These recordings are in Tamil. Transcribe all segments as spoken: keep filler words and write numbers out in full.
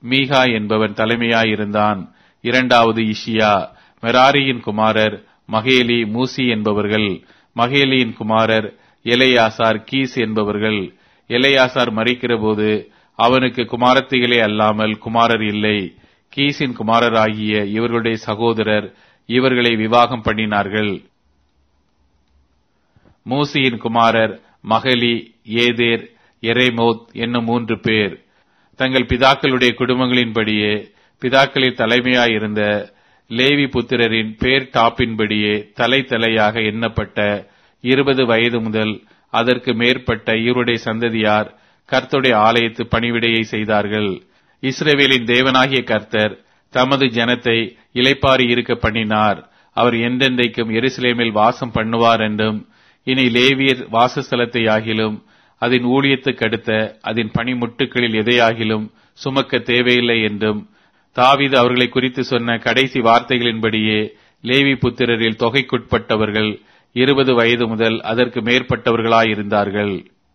மீகா என்பவன் தலைமையாயிருந்தான். இரண்டாவது இஷியா. மெராரியின் குமாரர் மகேலி, மூசி என்பவர்கள். மகேலியின் குமாரர் எலெயாசார், கீஸ் என்பவர்கள். எலெயாசார் மரிக்கிற போது அவனுக்கு குமாரத்திகளே அல்லாமல் குமாரர் இல்லை. கீசின் குமாரராகிய இவர்களுடைய சகோதரர் இவர்களை விவாகம் பண்ணினார்கள். மூசியின் குமாரர் மகலி, ஏதேர், எரேமோத் என்னும் மூன்று பேர். தங்கள் பிதாக்களுடைய குடும்பங்களின்படியே பிதாக்களின் தலைமையாயிருந்த லேவி புத்திரரின் பேர் டாப்பின்படியே தலை தலையாக எண்ணப்பட்ட இருபது வயது முதல் அதற்கு மேற்பட்ட இவருடைய சந்ததியார் கர்த்தருடைய ஆலயத்து பணிவிடையை செய்தார்கள். இஸ்ரவேலின் தேவனாகிய கர்த்தர் தமது ஜனத்தை இளைப்பாறி இருக்க பண்ணினார். அவர் என்றென்றைக்கும் எருசலேமில் வாசம் பண்ணுவார் என்றும், இனி லேவியர் வாசஸ்தலத்தை ஆகிலும் அதன் ஊழியத்துக்கடுத்த அதன் பணிமுட்டுக்களில் எதையாகிலும் சுமக்க தேவையில்லை என்றும் தாவீது அவர்களை குறித்து சொன்ன கடைசி வார்த்தைகளின்படியே லேவி புத்திரரில் தொகைக்குட்பட்டவர்கள் இருபது வயது முதல் அதற்கு மேற்பட்டவர்களாயிருந்தார்கள்.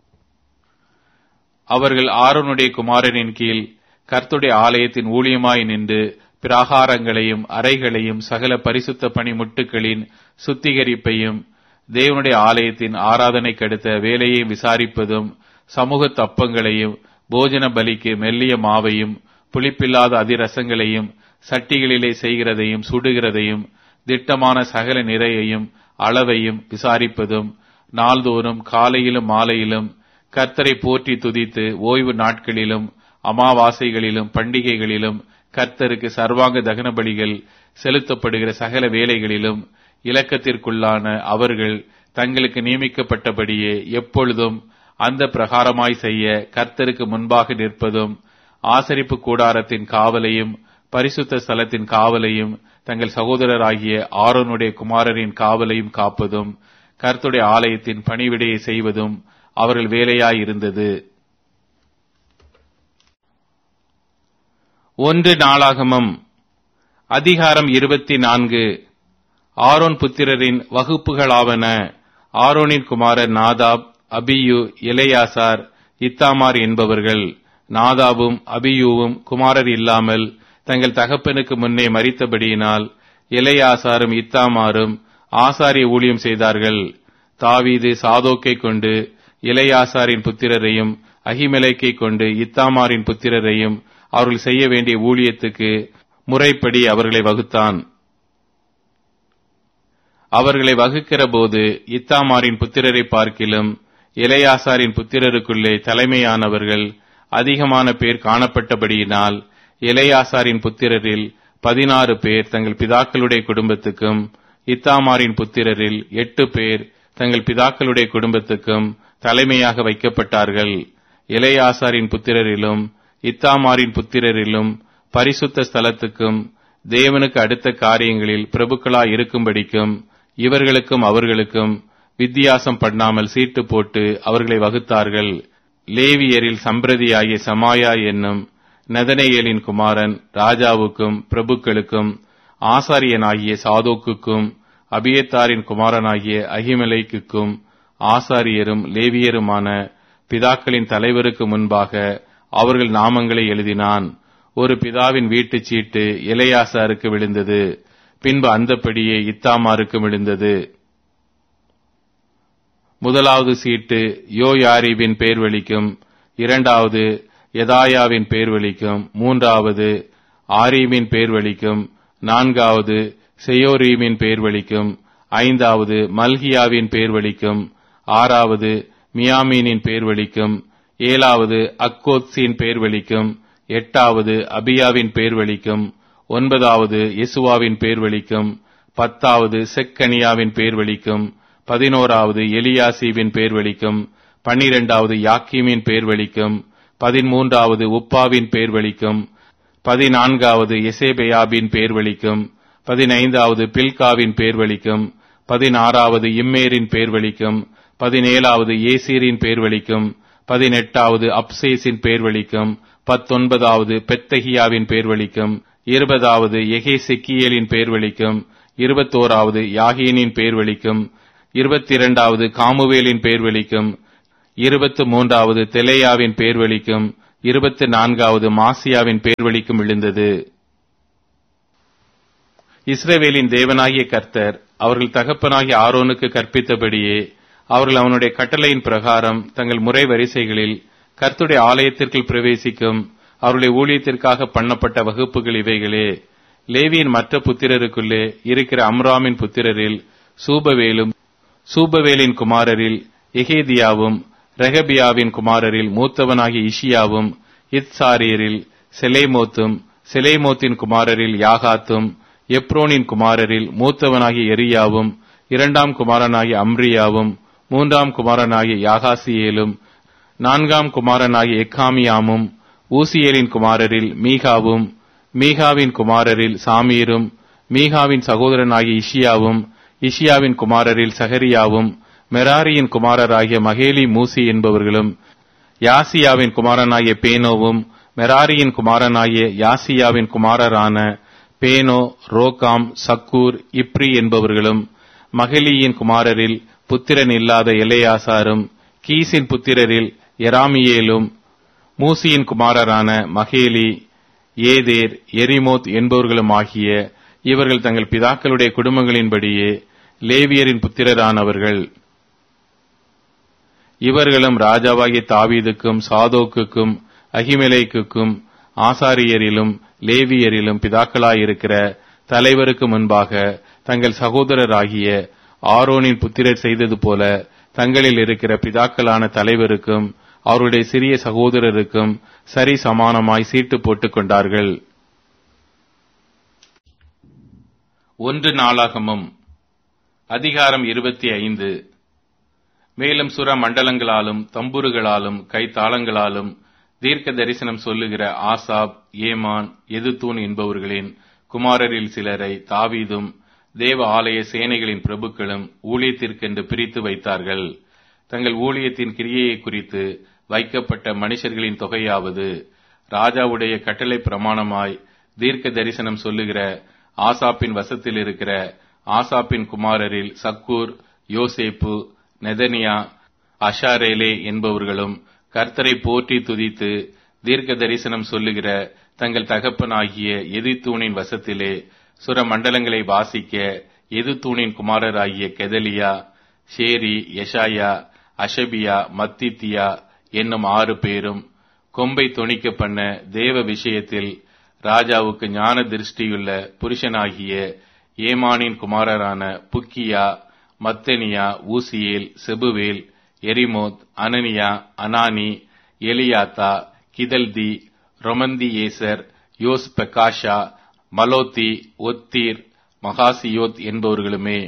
அவர்கள் ஆரோனுடைய குமாரனின் கீழ் கர்த்தருடைய ஆலயத்தின் ஊழியமாய் நின்று பிராகாரங்களையும் அறைகளையும் சகல பரிசுத்த பணிமுட்டுக்களின் சுத்திகரிப்பையும் தேவனுடைய ஆலயத்தின் ஆராதனைக்கு அடுத்த வேலையை விசாரிப்பதும், சமூக தப்பங்களையும் போஜன பலிக்கு மெல்லிய மாவையும் புளிப்பில்லாத அதிரசங்களையும் சட்டிகளிலே செய்கிறதையும் சுடுகிறதையும் திட்டமான சகல நிறையையும் அளவையும் விசாரிப்பதும், நாள்தோறும் காலையிலும் மாலையிலும் கர்த்தரை போற்றி துதித்து ஓய்வு நாட்களிலும் அமாவாசைகளிலும் பண்டிகைகளிலும் கர்த்தருக்கு சர்வாங்க தகன பலிகள் செலுத்தப்படுகிற சகல வேலைகளிலும் இலக்கத்திற்குள்ளான அவர்கள் தங்களுக்கு நியமிக்கப்பட்டபடியே எப்பொழுதும் அந்த பிரகாரமாய் செய்ய கர்த்தருக்கு முன்பாக நிற்பதும், ஆசரிப்பு கூடாரத்தின் காவலையும் பரிசுத்த ஸ்தலத்தின் காவலையும் தங்கள் சகோதரராகிய ஆரோனுடைய குமாரரின் காவலையும் காப்பதும், கர்த்தருடைய ஆலயத்தின் பணிவிடையை செய்வதும் அவர்கள் வேலையாயிருந்தது. ஒன்று நாளாகமம் அதிகாரம் இருபத்தி நான்கு. ஆரோன் புத்திரரின் வகுப்புகளாவன. ஆரோனின் குமாரர் நாதாப், அபியூ, எலெயாசார், இத்தாமார் என்பவர்கள். நாதாபும் அபியூவும் குமாரர் இல்லாமல் தங்கள் தகப்பனுக்கு முன்னே மரித்தபடியினால் எலெயாசாரும் இத்தாமாரும் ஆசாரிய ஊழியம் செய்தார்கள். தாவீது சாதோக்கை கொண்டு எலெயாசாரின் புத்திரரையும் அகிமெலேக்கை கொண்டு இத்தாமாரின் புத்திரரையும் அவர்கள் செய்ய வேண்டிய ஊழியத்துக்கு முறைப்படி அவர்களை வகுத்தான். அவர்களை வகுக்கிற போது இத்தாமாரின் புத்திரரை பார்க்கிலும் எலெயாசாரின் புத்திரருக்குள்ளே தலைமையானவர்கள் அதிகமான பேர் காணப்பட்டபடியினால் எலெயாசாரின் புத்திரரில் பதினாறு பேர் தங்கள் பிதாக்களுடைய குடும்பத்துக்கும், இத்தாமாரின் புத்திரரில் எட்டு பேர் தங்கள் பிதாக்களுடைய குடும்பத்துக்கும் தலைமையாக வைக்கப்பட்டார்கள். எலெயாசாரின் புத்திரரிலும் இத்தாமாரின் புத்திரரிலும் பரிசுத்த ஸ்தலத்துக்கும் தேவனுக்கு அடுத்த காரியங்களில் பிரபுக்களாய் இருக்கும்படிக்கும் இவர்களுக்கும் அவர்களுக்கும் வித்தியாசம் பண்ணாமல் சீட்டு போட்டு அவர்களை வகுத்தார்கள். லேவியரில் சம்பிரதியாகிய சமாயா என்னும் நெதனேயேலின் குமாரன் ராஜாவுக்கும் பிரபுக்களுக்கும், ஆசாரியனாகிய சாதோக்குக்கும் அபியத்தாரின் குமாரனாகிய அகிமெலேக்குக்கும் ஆசாரியரும் லேவியருமான பிதாக்களின் தலைவருக்கு முன்பாக அவர்கள் நாமங்களை எழுதினான். ஒரு பிதாவின் வீட்டுச் சீட்டு எலெயாசாருக்கு விழுந்தது. பின்பு அந்தப்படியே இத்தாமாருக்கு விழுந்தது. முதலாவது சீட்டு யோயாரீபின் பேர் வலிக்கும், இரண்டாவது யதாயாவின் பேர் வலிக்கும், மூன்றாவது ஆரீமின் பேர் வலிக்கும், நான்காவது செயோரீமின் பேர் வலிக்கும், ஐந்தாவது மல்கியாவின் பேர் வலிக்கும், ஆறாவது மியாமீனின் பேர் வலிக்கும், ஏழாவது அக்கோத்சின் பேர் வலிக்கும், எட்டாவது அபியாவின் பேர் வலிக்கும், ஒன்பதாவது யெசுவாவின் பேர் வலிக்கும், பத்தாவது செக்கனியாவின் பேர் வலிக்கும், பதினோராவது எலியாசிவின் பேர் வலிக்கும், பன்னிரண்டாவது யாக்கீமின் பேர் வலிக்கும், பதிமூன்றாவது உப்பாவின் பேர் வலிக்கும், பதினான்காவது எசேபெயாபின் பேர் வலிக்கும், பதினைந்தாவது பில்காவின் பேர் வலிக்கும், பதினாறாவது இம்மேரின் பேர் வலிக்கும், பதினேழாவது ஏசீரின் பேர் வலிக்கும், பதினெட்டாவது அப்சேசின் பேர் வலிக்கும், பத்தொன்பதாவது பெத்தகியாவின் பேர் வலிக்கும், இருபதாவது எகேசெக்கியேலின் பேர் வலிக்கும், இருபத்தோராவது யாகீனின் பேர் வலிக்கும், இருபத்தி இரண்டாவது காமுவேலின் பேர் வலிக்கும், இருபத்து மூன்றாவது தெலேயாவின் பேர் வலிக்கும், இருபத்தி நான்காவது மாசியாவின் பேர்வழிக்கும் விழுந்தது. இஸ்ரவேலின் தேவனாகிய கர்த்தர் அவர்கள் தகப்பனாகிய ஆரோனுக்கு கற்பித்தபடியே அவர்கள் அவனுடைய கட்டளையின் பிரகாரம் தங்கள் முறை வரிசைகளில் கர்த்தருடைய ஆலயத்திற்குள் பிரவேசிக்கும் அவருடைய ஊழியத்திற்காக பண்ணப்பட்ட வகுப்புகள் இவைகளே. லேவியின் மற்ற புத்திரருக்குள்ளே இருக்கிற அம்ராமின் புத்திரரில் சூபவேலும், சூபவேலின் குமாரரில் எகேதியாவும், ரெகபியாவின் குமாரரில் மூத்தவனாகிய இஷியாவும், இத்சாரியரில் செலேமோத்தும், செலேமோத்தின் குமாரரில் யாகாத்தும், எப்ரோனின் குமாரரில் மூத்தவனாகிய எரியாவும், இரண்டாம் குமாரனாகிய அம்ரியாவும், மூன்றாம் குமாரனாகிய யாகாசியேலும், நான்காம் குமாரனாகிய எக்காமியாமும், ஊசியேலின் குமாரரில் மீகாவும், மீகாவின் குமாரரில் சாமீரும், மீகாவின் சகோதரனாகிய இஷியாவும், இஷியாவின் குமாரரில் சகரியாவும், மெராரியின் குமாரராகிய மகேலி மூசி என்பவர்களும், யாசியாவின் குமாரனாகிய பேனோவும், மெராரியின் குமாரனாகிய யாசியாவின் குமாரரான பேனோ, ரோகாம், சக்கூர், இப்ரி என்பவர்களும், மகலியின் குமாரரில் புத்திரன் இல்லாத எலேயாசாரும், கீசின் புத்திரரில் எராமியேலும், மூசியின் குமாரரான மகேலி, ஏதேர், எரிமோத் என்பவர்களும் ஆகிய இவர்கள் தங்கள் பிதாக்களுடைய குடும்பங்களின்படியே லேவியரின் புத்திரரானவர்கள். இவர்களும் ராஜாவாகிய தாவீதுக்கும் சாதோக்குக்கும் அகிமெலேக்குக்கும் ஆசாரியரிலும் லேவியரிலும் பிதாக்களாயிருக்கிற தலைவருக்கு முன்பாக தங்கள் சகோதரராகிய ஆரோனின் புத்திரர் செய்தது போல தங்களில் இருக்கிற பிதாக்களான தலைவருக்கும் அவருடைய சிறிய சகோதரருக்கும் சரி சமானமாய் சீட்டு போட்டுக் கொண்டார்கள். ஒன்று நாளாகமம் அதிகாரம் இருபத்தி ஐந்து. மேலும் சுர மண்டலங்களாலும் தம்புருகளாலும் கைத்தாளங்களாலும் தீர்க்க தரிசனம் சொல்லுகிற ஆசாப், ஏமான், எதுத்தூன் என்பவர்களின் குமாரரில் சிலரை தாவீதும் தேவ ஆலய சேனைகளின் பிரபுக்களும் ஊழியத்திற்கென்று பிரித்து வைத்தார்கள். தங்கள் ஊழியத்தின் கிரியையை குறித்து வைக்கப்பட்ட மனுஷர்களின் தொகையாவது, ராஜாவுடைய கட்டளை பிரமாணமாய் தீர்க்க தரிசனம் சொல்லுகிற ஆசாப்பின் வசத்தில் இருக்கிற ஆசாப்பின் குமாரரில் சக்கூர், யோசேப்பு, நெதனியா, அஷாரேலே என்பவர்களும் கர்த்தரை போற்றி துதித்து தீர்க்க தரிசனம் சொல்லுகிற தங்கள் தகப்பனாகிய எதுத்தூனின் வசத்திலே சுர மண்டலங்களை வாசிக்க எதுத்தூனின் குமாரராகிய கெதலியா, ஷேரி, யெஷாயா, அஷபியா, மத்தித்தியா என்னும் ஆறு பேரும் கொம்பை தொனிக்க பண்ண தேவ விஷயத்தில் ராஜாவுக்கு ஞான திருஷ்டியுள்ள புருஷனாகிய ஏமானின் குமாரரான புக்கியா, மத்தனியா, ஊசியேல், செபுவேல், எரிமோத், அனனியா, அனானி, எலியாத்தா, கிதல்தி, ரொமந்தியேசர், யோஸ் பெக்காஷா, மலோத்தி, ஒத்தீர், மகாசியோத் என்பவர்களுமே.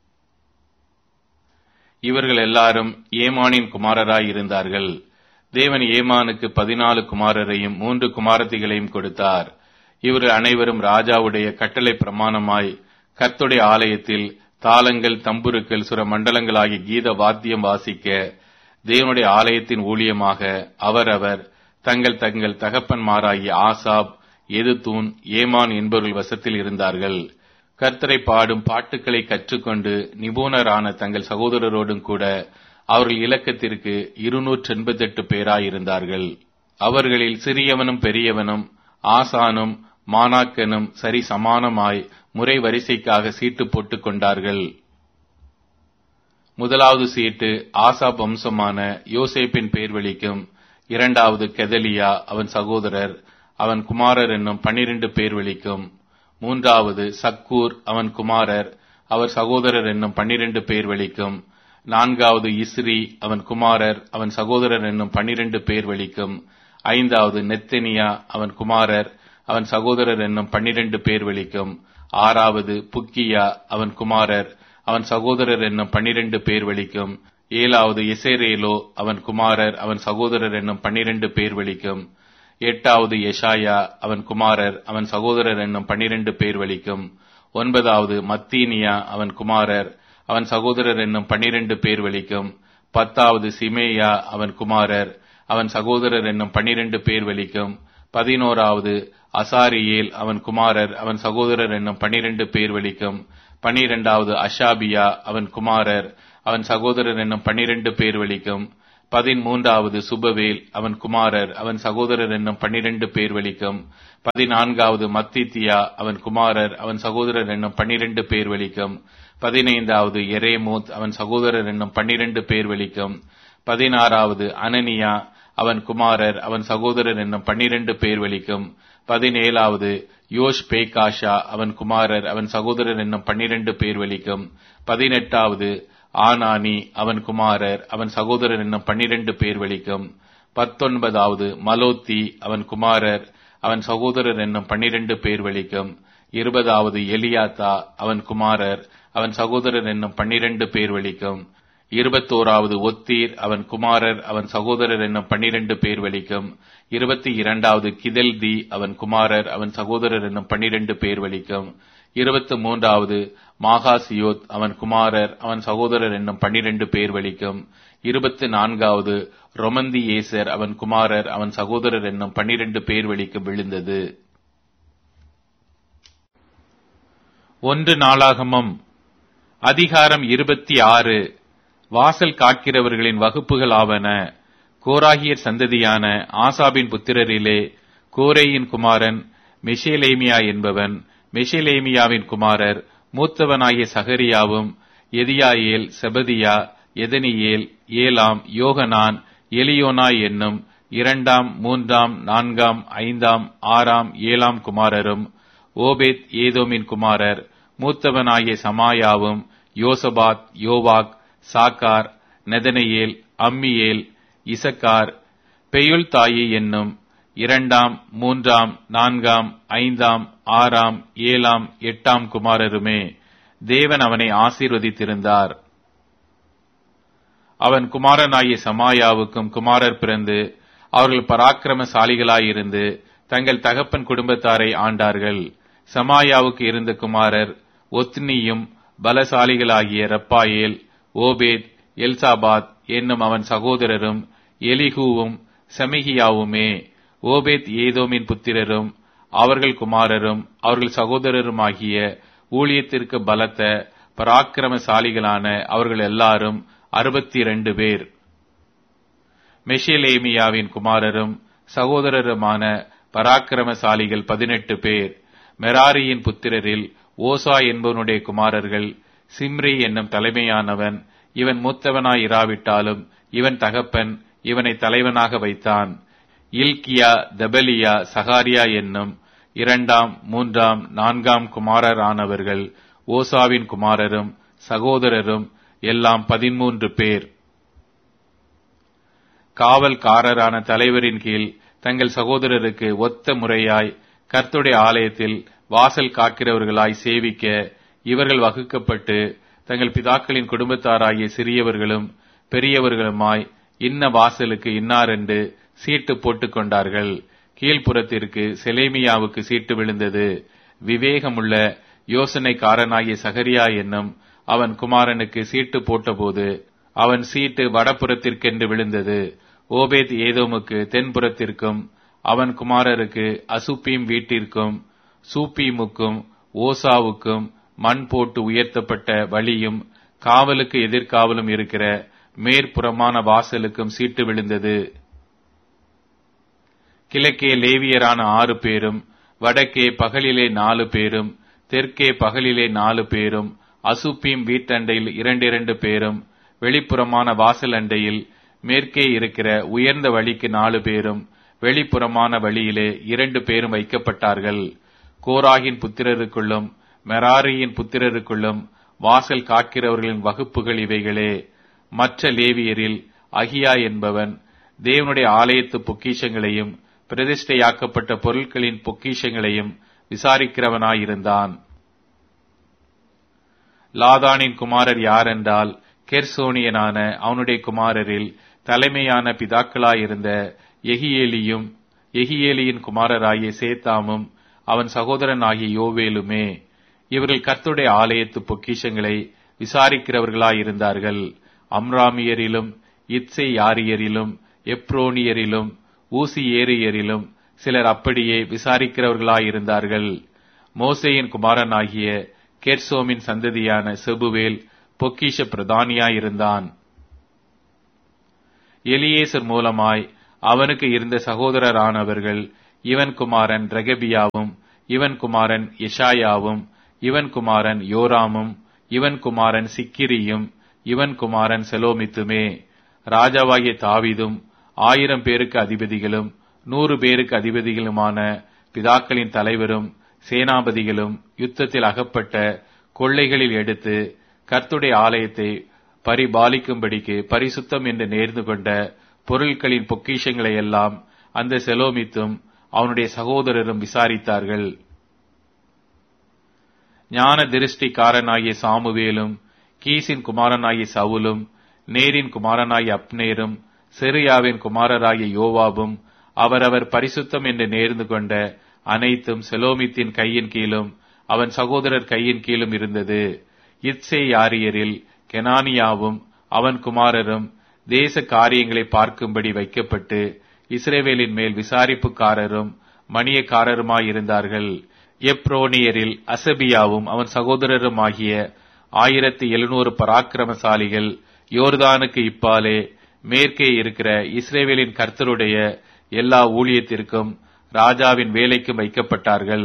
இவர்கள் எல்லாரும் ஏமானின் குமாரராய் இருந்தார்கள். தேவன் ஏமானுக்கு பதினாலு குமாரரையும் மூன்று குமாரத்திகளையும் கொடுத்தார். இவர்கள் அனைவரும் ராஜாவுடைய கட்டளை பிரமாணமாய் கர்த்தருடைய ஆலயத்தில் தாளங்கள், தம்புருக்கள், சுர மண்டலங்களாகிய கீத வாத்தியம் வாசிக்க தேவனுடைய ஆலயத்தின் ஊழியமாக அவரவர் தங்கள் தங்கள் தகப்பன்மாராகிய ஆசாப், எதுத்தூன், ஏமான் என்பவர்கள் வசத்தில் இருந்தார்கள். கர்த்தரை பாடும் பாட்டுக்களை கற்றுக்கொண்டு நிபுணரான தங்கள் சகோதரரோடும் கூட அவர்கள் இலக்கத்திற்கு இருநூற்று எண்பத்தி எட்டு பேராயிருந்தார்கள். அவர்களில் சிறியவனும் பெரியவனும் ஆசானும் மானாக்கனும் சரி சமானமாய் முறை வரிசைக்காக சீட்டு போட்டுக் கொண்டார்கள். முதலாவது சீட்டு ஆசாப் வம்சமான யோசேப்பின் பேர் வழிக்கும், இரண்டாவது கெதலியா அவன் சகோதரர் அவன் குமாரர் என்னும் பன்னிரண்டு பேர் வழிக்கும், மூன்றாவது சக்கூர் அவன் குமாரர் அவர் சகோதரர் என்னும் பன்னிரண்டு பேர் வழிக்கும், நான்காவது இஸ்ரி அவன் குமாரர் அவன் சகோதரர் என்னும் பன்னிரண்டு பேர் வழிக்கும், ஐந்தாவது நெத்தனியா அவன் குமாரர் அவன் சகோதரர் என்னும் பன்னிரண்டு பேர் வழிக்கும், ஆறாவது புக்கியா அவன் குமாரர் அவன் சகோதரர் என்னும் பன்னிரண்டு பேர் வழிக்கும், ஏழாவது எசேரேலோ அவன் குமாரர் அவன் சகோதரர் என்னும் பன்னிரண்டு பேர் வழிக்கும், எட்டாவது யெஷாயா அவன் குமாரர் அவன் சகோதரர் என்னும் பன்னிரண்டு பேர் வழிக்கும், ஒன்பதாவது மத்தீனியா அவன் குமாரர் அவன் சகோதரர் என்னும் பன்னிரண்டு பேர் வழிக்கும், பத்தாவது சிமேயா அவன் குமாரர் அவன் சகோதரர் என்னும் பன்னிரண்டு பேர் வழிக்கும், பதினோராவது அசாரியேல் அவன் குமாரர் அவன் சகோதரர் என்னும் பன்னிரண்டு பேர் வழிக்கும், பன்னிரண்டாவது அஷாபியா அவன் குமாரர் அவன் சகோதரர் என்னும் பன்னிரண்டு பேர் வழிக்கும், பதிமூன்றாவது சுபவேல் அவன் குமாரர் அவன் சகோதரர் என்னும் பன்னிரண்டு பேர் வலிக்கும். பதினான்காவது மத்தித்தியா அவன் குமாரர் அவன் சகோதரர் என்னும் பன்னிரண்டு பேர் வலிக்கும். பதினைந்தாவது எரேமோத் அவன் சகோதரர் என்னும் பன்னிரண்டு பேர் வலிக்கும். பதினாறாவது அனனியா அவன் குமாரர் அவன் சகோதரர் என்னும் பன்னிரண்டு பேர் வலிக்கும். பதினேழாவது யோஷ் பேகாஷா அவன் குமாரர் அவன் சகோதரர் என்னும் பன்னிரண்டு பேர் வலிக்கும். பதினெட்டாவது ஆனானி அவன் குமாரர் அவன் சகோதரர் என்னும் பன்னிரண்டு பேர் வலிக்கும். பத்தொன்பதாவது மலோத்தி அவன் குமாரர் அவன் சகோதரர் என்னும் பன்னிரண்டு பேர் வலிக்கும். இருபதாவது எலியாத்தா அவன் குமாரர் அவன் சகோதரர் என்னும் பன்னிரண்டு பேர் வலிக்கும். இருபத்தோராவது ஒத்தீர் அவன் குமாரர் அவன் சகோதரர் என்னும் பன்னிரண்டு பேர் வலிக்கும். இருபத்தி இரண்டாவது கிதல்தி அவன் குமாரர் அவன் சகோதரர் என்னும் பன்னிரண்டு பேர் வலிக்கும். இருபத்தி மூன்றாவது மாகாசியோத் அவன் குமாரர் அவன் சகோதரர் என்னும் பன்னிரண்டு பேர் வலிக்கும். இருபத்தி நான்காவது ரொமந்தி ஏசர் அவன் குமாரர் அவன் சகோதரர் என்னும் பன்னிரண்டு பேர் வலிக்கும் விழுந்தது. ஒன்று நாளாகமம் அதிகாரம் இருபத்தி ஆறு. வாசல் காக்கிறவர்களின் வகுப்புகள் ஆவன. கோராகியர் சந்ததியான ஆசாபின் புத்திரரிலே கோரேயின் குமாரன் மெஷேலேமியா என்பவன். மெஷேலேமியாவின் குமாரர் மூத்தவனாகிய சகரியாவும் எதியாயேல் செபதியா எதனியேல் ஏலாம் யோகனான் எலியோனாய் என்னும் இரண்டாம் மூன்றாம் நான்காம் ஐந்தாம் ஆறாம் ஏழாம் குமாரரும். ஓபேத் ஏதோமின் குமாரர் மூத்தவனாகிய சமாயாவும் யோசபாத் யோவாக் சாக்கார் நெதனையேல் அம்மியேல் இசக்கார் பெயுள்தாயி என்னும் இரண்டாம் மூன்றாம் நான்காம் ஐந்தாம் ஆறாம் ஏழாம் எட்டாம் குமாரருமே. தேவன் அவனை ஆசீர்வதித்திருந்தார். அவன் குமாரனாகிய சமாயாவுக்கும் குமாரர் பிறந்து அவர்கள் பராக்கிரமசாலிகளாயிருந்து தங்கள் தகப்பன் குடும்பத்தாரை ஆண்டார்கள். சமாயாவுக்கு இருந்த குமாரர் ஒத்னியும் பலசாலிகளாகிய ரப்பாயேல் ஓபேத் எல்சாபாத் என்னும் அவன் சகோதரரும் எலிகூவும் செமிகியாவுமே. ஓபேத் ஏதோமின் புத்திரரும் அவர்கள் குமாரரும் அவர்கள் சகோதரருமாகிய ஊழியத்திற்கு பலத்த பராக்கிரமசாலிகளான அவர்கள் எல்லாரும் அறுபத்தி இரண்டு பேர். மெஷேலேமியாவின் குமாரரும் சகோதரருமான பராக்கிரமசாலிகள் பதினெட்டு பேர். மெராரியின் புத்திரரில் ஓசா என்பவனுடைய குமாரர்கள் சிம்ரி என்னும் தலைமையானவன். இவன் மூத்தவனாயிராவிட்டாலும் இவன் தகப்பன் இவனை தலைவனாக வைத்தான். இல்கியா தபலியா சகாரியா என்னும் இரண்டாம் மூன்றாம் நான்காம் குமாரர் ஆனவர்கள் ஓசாவின் குமாரரும் சகோதரரும் எல்லாம் பதிமூன்று பேர். காவல்காரரான தலைவரின் கீழ் தங்கள் சகோதரருக்கு ஒத்த முறையாய் கர்த்தருடைய ஆலயத்தில் வாசல் காக்கிறவர்களாய் சேவிக்க இவர்கள் வகுக்கப்பட்டு தங்கள் பிதாக்களின் குடும்பத்தாராகிய சிறியவர்களும் பெரியவர்களுமாய் இன்ன வாசலுக்கு இன்னாரென்று சீட்டு போட்டுக் கொண்டார்கள். கீழ்ப்புறத்திற்கு செலேமியாவுக்கு சீட்டு விழுந்தது. விவேகமுள்ள யோசனைக்காரனாகிய சகரியா என்னும் அவன் குமாரனுக்கு சீட்டு போட்டபோது அவன் சீட்டு வடபுறத்திற்கென்று விழுந்தது. ஓபேத் ஏதோமுக்கு தென்புறத்திற்கும் அவன் குமாரருக்கு அசுப்பீம் வீட்டிற்கும் சூப்பீமுக்கும் ஓசாவுக்கும் மண் போட்டு உயர்த்தப்பட்ட வழியும் காவலுக்கு எதிர்காவலும் இருக்கிற மேற்புறமான வாசலுக்கும் சீட்டு விழுந்தது. கிழக்கே லேவியரான ஆறு பேரும் வடக்கே பகலிலே நாலு பேரும் தெற்கே பகலிலே நாலு பேரும் அசுப்பீம் வீட்டண்டையில் இரண்டிரண்டு பேரும் வெளிப்புறமான வாசல் அண்டையில் மேற்கே இருக்கிற உயர்ந்த வழிக்கு நாலு பேரும் வெளிப்புறமான வழியிலே இரண்டு பேரும் வைக்கப்பட்டார்கள். கோராகின் புத்திரருக்குள்ளும் மெராரியின் புத்திரருக்குள்ளும் வாசல் காக்கிறவர்களின் வகுப்புகள் இவைகளே. மற்ற லேவியரில் அகியா என்பவன் தேவனுடைய ஆலயத்து பொக்கிஷங்களையும் பிரதிஷ்டையாக்கப்பட்ட பொருட்களின் பொக்கிஷங்களையும் விசாரிக்கிறவனாயிருந்தான். லாதானின் குமாரர் யாரென்றால் கெர்சோனியனான அவனுடைய குமாரரில் தலைமையான பிதாக்களாயிருந்த எகியேலியும் எகியேலியின் குமாரராகிய சேத்தாமும் அவன் சகோதரனாகிய யோவேலுமே. இவர்கள் கர்த்தருடைய ஆலயத்து பொக்கிஷங்களை விசாரிக்கிறவர்களாயிருந்தார்கள். அம்ராமியரிலும் இத்சே யாரியரிலும் எப்ரோனியரிலும் ஊசியேரியரிலும் சிலர் அப்படியே விசாரிக்கிறவர்களாயிருந்தார்கள். மோசேயின் குமாரனாகிய கெர்சோமின் சந்ததியான செபுவேல் பொக்கிஷ பிரதானியாயிருந்தான். எலியேசர் மூலமாய் அவனுக்கு இருந்த சகோதரரானவர்கள் இவன் குமாரன் ரெகபியாவும் இவன் குமாரன் எஷாயாவும் இவன் குமாரன் யோராமும் இவன் குமாரன் சிக்கிரியும் இவன் குமாரன் செலோமித்துமே. ராஜாவாகிய தாவீதும் ஆயிரம் பேருக்கு அதிபதிகளும் நூறு பேருக்கு அதிபதிகளுமான பிதாக்களின் தலைவரும் சேனாபதிகளும் யுத்தத்தில் அகப்பட்ட கொள்ளைகளில் எடுத்து கர்த்தருடைய ஆலயத்தை பரிபாலிக்கும்படிக்கு பரிசுத்தம் என்று நேர்ந்து கொண்ட பொருட்களின் பொக்கிஷங்களை எல்லாம் அந்த செலோமித்தும் அவனுடைய சகோதரரும் விசாரித்தார்கள். ஞான திருஷ்டிக்காரனாகிய சாமுவேலும் கீசின் குமாரனாகிய சவுலும் நேரின் குமாரனாகிய அப்னேரும் செருயாவின் குமாரராகிய யோவாபும் அவரவர் பரிசுத்தம் என்று நேர்ந்து கொண்ட அனைத்தும் செலோமித்தின் கையின் கீழும் அவன் சகோதரர் கையின் கீழும் இருந்தது. இத்சே யாரியரில் கெனானியாவும் அவன் குமாரரும் தேச காரியங்களை பார்க்கும்படி வைக்கப்பட்டு இஸ்ரவேலின் மேல் விசாரிப்புக்காரரும் மணியக்காரருமாயிருந்தார்கள். எப்ரோனியரில் அசபியாவும் அவன் சகோதரரும் ஆகிய ஆயிரத்தி எழுநூறு பராக்கிரமசாலிகள் யோர்தானுக்கு இப்பாலே மேற்கே இருக்கிற இஸ்ரவேலின் கர்த்தருடைய எல்லா ஊழியத்திற்கும் ராஜாவின் வேலைக்கும் வைக்கப்பட்டார்கள்.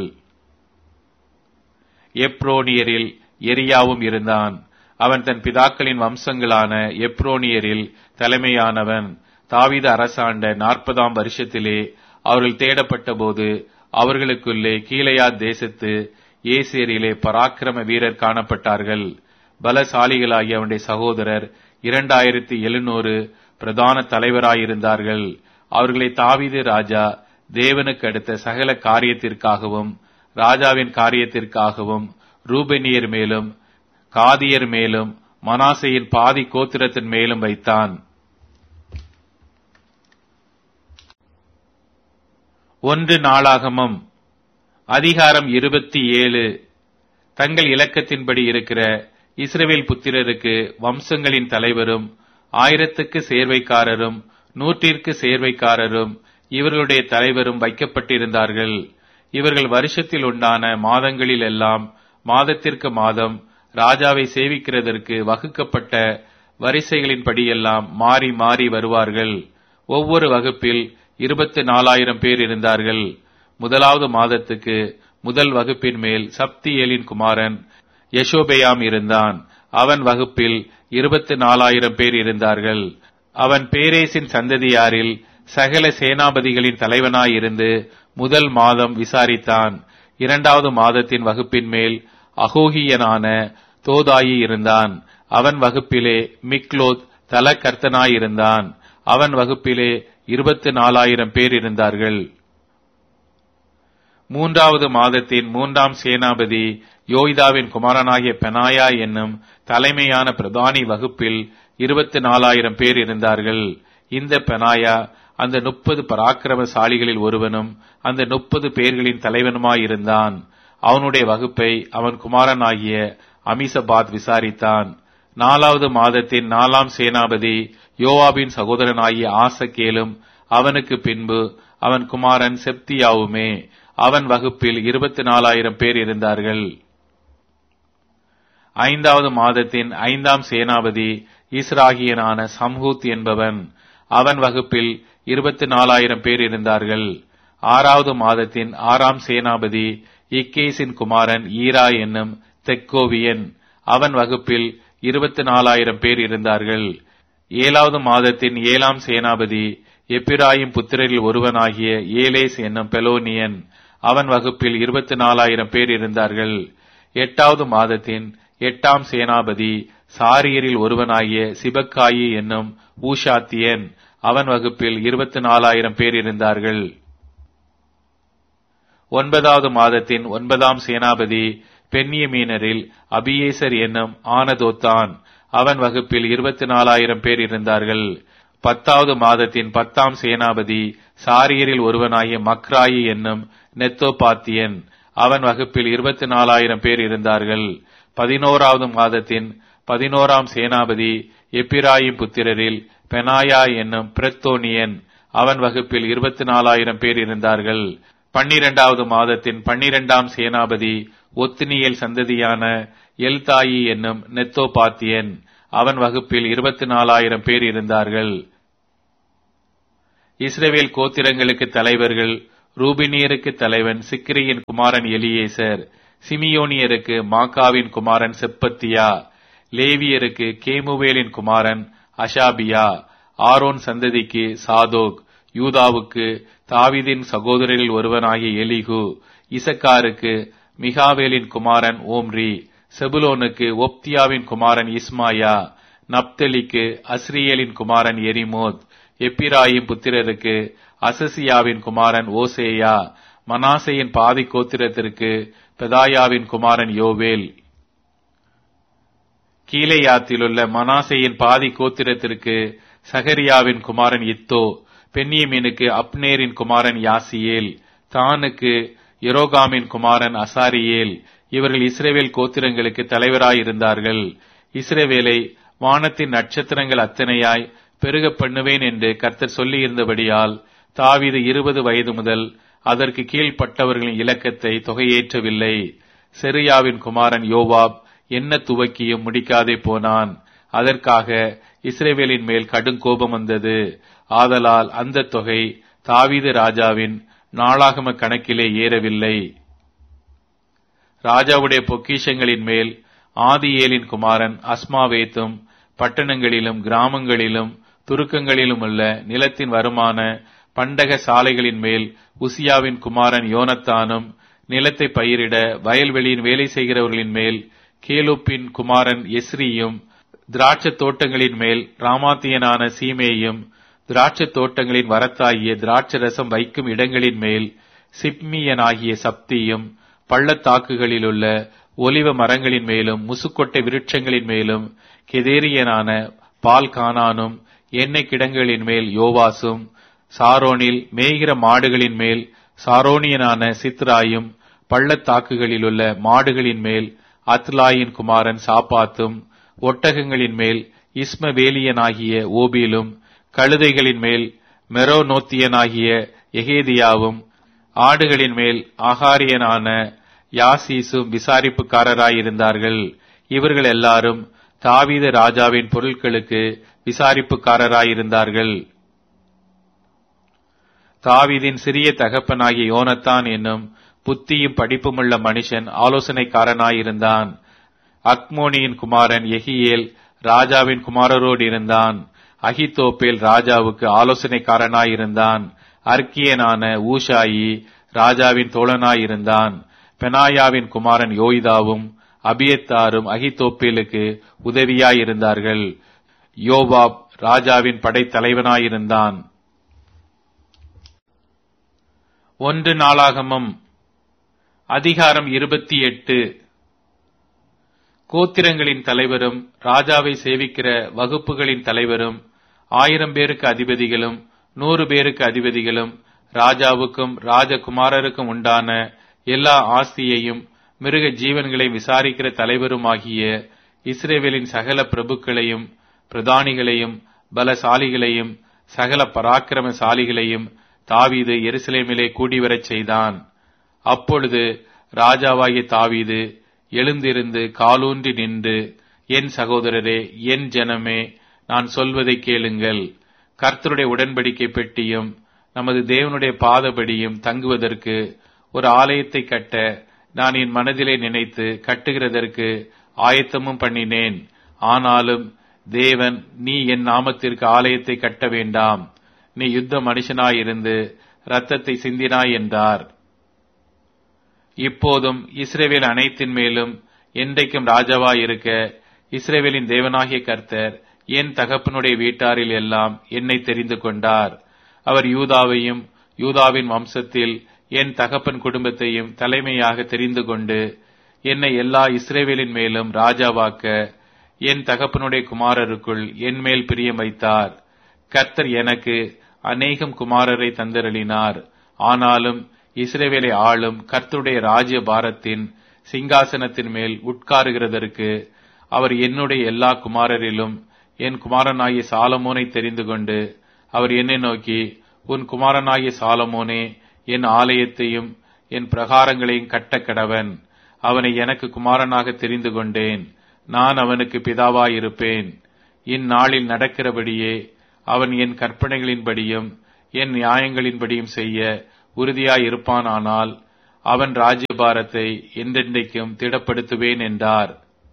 எப்ரோனியரில் எரியாவும் இருந்தான். அவன் தன் பிதாக்களின் வம்சங்களான எப்ரோனியரில் தலைமையானவன். தாவீது அரசாண்ட நாற்பதாம் வருஷத்திலே அவர்கள் தேடப்பட்ட போது அவர்களுக்குள்ளே கீலேயாத் தேசத்து ஏசேரிலே பராக்கிரம வீரர் காணப்பட்டார்கள். பலசாலிகளாகிய அவனுடைய சகோதரர் இரண்டாயிரத்தி எழுநூறு பிரதான தலைவராயிருந்தார்கள். அவர்களை தாவீது ராஜா தேவனுக்கு அடுத்த சகல காரியத்திற்காகவும் ராஜாவின் காரியத்திற்காகவும் ரூபெனியர் மேலும் காதியர் மேலும் மனாசையின் பாதி கோத்திரத்தின் மேலும் வைத்தான். ஒன்று நாளாகமம் அதிகாரம் இருபத்தி ஏழு. தங்கள் இலக்கத்தின்படி இருக்கிற இஸ்ரவேல் புத்திரருக்கு வம்சங்களின் தலைவரும் ஆயிரத்துக்கு சேர்வைக்காரரும் நூற்றிற்கு சேர்வைக்காரரும் இவர்களுடைய தலைவரும் வைக்கப்பட்டிருந்தார்கள். இவர்கள் வருஷத்தில் உண்டான மாதங்களில் எல்லாம் மாதத்திற்கு மாதம் ராஜாவை சேவிக்கிறதற்கு வகுக்கப்பட்ட வரிசைகளின்படியெல்லாம் மாறி மாறி வருவார்கள். ஒவ்வொரு வகுப்பில் இருபத்தி நாலாயிரம் பேர் இருந்தார்கள். முதலாவது மாதத்துக்கு முதல் வகுப்பின் மேல் சப்தியேலின் குமாரன் யசோபெயாம் இருந்தான். அவன் வகுப்பில் இருபத்தி நாலாயிரம் பேர் இருந்தார்கள். அவன் பேரேசின் சந்ததியாரில் சகல சேனாபதிகளின் தலைவனாயிருந்து முதல் மாதம் விசாரித்தான். இரண்டாவது மாதத்தின் வகுப்பின் மேல் அகோகியனான தோதாயி இருந்தான். அவன் வகுப்பிலே மிக்லோத் தலகர்த்தனாயிருந்தான். அவன் வகுப்பிலே இருபத்தி நாலாயிரம் பேர் இருந்தார்கள். மூன்றாவது மாதத்தின் மூன்றாம் சேனாபதி யோய்தாவின் குமாரனாகிய பெனாயா என்னும் தலைமையான பிரதானி வகுப்பில் இருபத்தி நாலாயிரம் பேர் இருந்தார்கள். இந்த பெனாயா அந்த முப்பது பராக்கிரமசாலிகளில் ஒருவனும் அந்த முப்பது பேர்களின் தலைவனுமாயிருந்தான். அவனுடைய வகுப்பை அவன் குமாரனாகிய அமிசபாத் விசாரித்தான். நாலாவது மாதத்தின் நாலாம் சேனாபதி யோவாபின் சகோதரனாகிய ஆசகேலும் அவனுக்கு பின்பு அவன் குமாரன் செப்தியாவுமே. அவன் வகுப்பில் இருபத்தி நாலாயிரம் பேர் இருந்தார்கள். ஐந்தாவது மாதத்தின் ஐந்தாம் சேனாபதி இஸ்ராகியனான சம்ஹூத் என்பவன். அவன் வகுப்பில் இருபத்தி நாலாயிரம் பேர் இருந்தார்கள். ஆறாவது மாதத்தின் ஆறாம் சேனாபதி இக்கேசின் குமாரன் ஈரா என்னும் தெக்கோவியன். அவன் வகுப்பில் இருபத்தி நாலாயிரம் பேர் இருந்தார்கள். ஏழாவது மாதத்தின் ஏழாம் சேனாபதி எப்பிராயிம் புத்திரரில் ஒருவனாகிய ஏலேஸ் என்னும் பெலோனியன். அவன் வகுப்பில் இருபத்தி நாலாயிரம் பேர் இருந்தார்கள். எட்டாவது மாதத்தின் எட்டாம் சேனாபதி சாரியரில் ஒருவனாகிய சிபக்காயி என்னும் ஊஷாத்தியன். அவன் வகுப்பில் இருபத்தி நாலாயிரம் பேர் இருந்தார்கள். ஒன்பதாவது மாதத்தின் ஒன்பதாம் சேனாபதி பென்யமீனரில் அபியேசர் என்னும் ஆனதோத்தான். அவன் வகுப்பில் இருபத்தி நாலாயிரம் பேர் இருந்தார்கள். பத்தாவது மாதத்தின் பத்தாம் சேனாபதி சாரியரில் ஒருவனாகிய மக்ராயி என்னும் நெத்தோபாத்தியன். அவன் வகுப்பில் இருபத்தி நாலாயிரம் பேர் இருந்தார்கள். பதினோராவது மாதத்தின் பதினோராம் சேனாபதி எப்பிராயிம் புத்திரரில் பெனாயா என்னும் பிரத்தோனியன். அவன் வகுப்பில் இருபத்தி நாலாயிரம் பேர் இருந்தார்கள். பன்னிரண்டாவது மாதத்தின் பன்னிரண்டாம் சேனாபதி ஒத்னியேல் சந்ததியான எல்தாயி என்னும் நெத்தோபாத்தியன். அவன் வகுப்பில் இருபத்தி நாலாயிரம் பேர் இருந்தார்கள். இஸ்ரவேல் கோத்திரங்களுக்கு தலைவர்கள், ரூபினியருக்கு தலைவன் சிக்ரியின் குமாரன் எலியேசர், சிமியோனியருக்கு மாக்காவின் குமாரன் செப்பத்தியா, லேவியருக்கு கேமுவேலின் குமாரன் அஷாபியா, ஆரோன் சந்ததிக்கு சாதோக், யூதாவுக்கு தாவீதின் சகோதரரில் ஒருவனாகிய எலிகு, இசக்காருக்கு மிகாவேலின் குமாரன் ஓம்ரி, செபுலோனுக்கு ஒப்தியாவின் குமாரன் இஸ்மாயா, நப்தலிக்கு அஸ்ரியேலின் குமாரன் எரிமோத், எப்பிராயிம் புத்திரருக்கு அசசியாவின் குமாரன் ஓசேயா, மனாசையின் பாதி கோத்திரத்திற்கு பெதாயாவின் குமாரன் யோவேல், கீலேயாத்திலுள்ள மனாசையின் பாதி கோத்திரத்திற்கு சகரியாவின் குமாரன் இத்தோ, பென்யமீனுக்கு அப்னேரின் குமாரன் யாசியேல், தானுக்கு எரோகாமின் குமாரன் அசாரியேல். இவர்கள் இஸ்ரவேல் கோத்திரங்களுக்கு தலைவராயிருந்தார்கள். இஸ்ரவேலை வானத்தின் நட்சத்திரங்கள் அத்தனையாய் பெருக பண்ணுவேன் என்று கர்த்தர் சொல்லியிருந்தபடியால் தாவீது இருபது வயது முதல் அதற்கு கீழ்ப்பட்டவர்களின் இலக்கத்தை தொகையேற்றவில்லை. செருயாவின் குமாரன் யோவாப் என்ன துவக்கியும் முடிக்காதே போனான். அதற்காக இஸ்ரவேலின் மேல் கடும் கோபம் வந்தது. ஆதலால் அந்த தொகை தாவீது ராஜாவின் நாளாகம கணக்கிலே ஏறவில்லை. ராஜாவுடைய பொக்கிஷங்களின் மேல் ஆதியேலின் குமாரன் அஸ்மாவேத்தும் பட்டணங்களிலும் கிராமங்களிலும் துருக்கங்களிலும் உள்ள நிலத்தின் வருமான பண்டக சாலைகளின் மேல் உசியாவின் குமாரன் யோனத்தானும், நிலத்தை பயிரிட வயல்வெளியின் வேலை செய்கிறவர்களின் மேல் கேலூப்பின் குமாரன் எஸ்ரியும், திராட்சத் தோட்டங்களின் மேல் ராமாத்தியனான சீமேயும், திராட்சத் தோட்டங்களின் வரத்தாகிய திராட்சரசம் வைக்கும் இடங்களின் மேல் சிப்மியனாகிய சப்தியும், பள்ளத்தாக்குகளிலுள்ள ஒலிவ மரங்களின் மேலும் முசுக்கொட்டை விருட்சங்களின் மேலும் கெதேரியனான பால்கானானும், எண்ணெய் கிடங்குகளின் மேல் யோவாசும், சாரோனில் மேய்கிற மாடுகளின் மேல் சாரோனியனான சித்ராயும், பள்ளத்தாக்குகளிலுள்ள மாடுகளின் மேல் அத்லாயின் குமாரன் சாப்பாத்தும், ஒட்டகங்களின் மேல் இஸ்மவேலியனாகிய ஓபிலும், கழுதைகளின் மேல் மெரோனோத்தியனாகிய எகேதியாவும், ஆடுகளின் மேல் ஆகாரியனான யாசீசும் விசாரிப்புக்காரராயிருந்தார்கள். இவர்கள் எல்லாரும் தாவீது ராஜாவின் பொருட்களுக்கு விசாரிப்புக்காரராயிருந்தார்கள். தாவீதின் சிறிய தகப்பனாகிய யோனத்தான் என்னும் புத்தியும் படிப்புமுள்ள மனுஷன் ஆலோசனைக்காரனாயிருந்தான். அக்மோனியின் குமாரன் எகியேல் ராஜாவின் குமாரரோடு இருந்தான். அகித்தோப்பேல் ராஜாவுக்கு ஆலோசனைக்காரனாயிருந்தான். அர்க்கியனான ஊஷாயி ராஜாவின் தோழனாயிருந்தான். பெனாயாவின் குமாரன் யோய்தாவும் அபியத்தாரும் அகித்தோப்பேலுக்கு உதவியாயிருந்தார்கள். யோவாப் ராஜாவின் படைத்தலைவனாயிருந்தான். ஒன்று நாளாகமம் அதிகாரம் இருபத்தி எட்டு. கோத்திரங்களின் தலைவரும் ராஜாவை சேவிக்கிற வகுப்புகளின் தலைவரும் ஆயிரம் பேருக்கு அதிபதிகளும் நூறு பேருக்கு அதிபதிகளும் ராஜாவுக்கும் ராஜகுமாரருக்கும் உண்டான எல்லா ஆஸ்தியையும் மிருக ஜீவன்களை விசாரிக்கிற தலைவருமாகிய இஸ்ரவேலின் சகல பிரபுக்களையும் பிரதானிகளையும் பலசாலிகளையும் சகல பராக்கிரமசாலிகளையும் தாவீது எருசலேமிலே கூடிவரச் செய்தான். அப்பொழுது ராஜாவாகிய தாவீது எழுந்திருந்து காலூன்றி நின்று, என் சகோதரரே, என் ஜனமே, நான் சொல்வதை கேளுங்கள். கர்த்தருடைய உடன்படிக்கை பெட்டியும் நமது தேவனுடைய பாதபடியும் தங்குவதற்கு ஒரு ஆலயத்தை கட்ட நான் என் மனதிலே நினைத்து கட்டுகிறதற்கு ஆயத்தமும் பண்ணினேன். ஆனாலும் தேவன், நீ என் நாமத்திற்கு ஆலயத்தை கட்ட வேண்டாம், நீ யுத்த மனுஷனாயிருந்து இரத்தத்தை சிந்தினாய் என்றார். இப்போதும் இஸ்ரவேல் அனைத்தின் மேலும் என்றைக்கும் ராஜாவாயிருக்க இஸ்ரவேலின் தேவனாகிய கர்த்தர் என் தகப்பனுடைய வீட்டாரில் எல்லாம் என்னை தெரிந்து கொண்டார். அவர் யூதாவையும் யூதாவின் வம்சத்தில் என் தகப்பன் குடும்பத்தையும் தலைமையாக தெரிந்து கொண்டு என்னை எல்லா இஸ்ரவேலின் மேலும் ராஜாவாக்க என் தகப்பனுடைய குமாரருக்குள் என் மேல் பிரியம் வைத்தார். கர்த்தர் எனக்கு அநேகம் குமாரரை தந்தருளினார். ஆனாலும் இஸ்ரவேலை ஆளும் கர்த்தருடைய ராஜ்ய பாரத்தின் சிங்காசனத்தின் மேல் உட்காருகிறதற்கு அவர் என்னுடைய எல்லா குமாரரிலும் என் குமாரனாகிய சாலமோனை தெரிந்து கொண்டு அவர் என்னை நோக்கி, உன் குமாரனாகிய சாலமோனே என் ஆலயத்தையும் என் பிரகாரங்களையும் கட்டக்கடவன். அவனை எனக்கு குமாரனாக தெரிந்து கொண்டேன். நான் அவனுக்கு பிதாவாயிருப்பேன். இந்நாளில் நடக்கிறபடியே அவன் என் கற்பனைகளின்படியும் என் நியாயங்களின்படியும் செய்ய உறுதியாயிருப்பானானால் அவன் ராஜ்யபாரத்தை என்றென்றைக்கும் திடப்படுத்துவேன் என்றார்.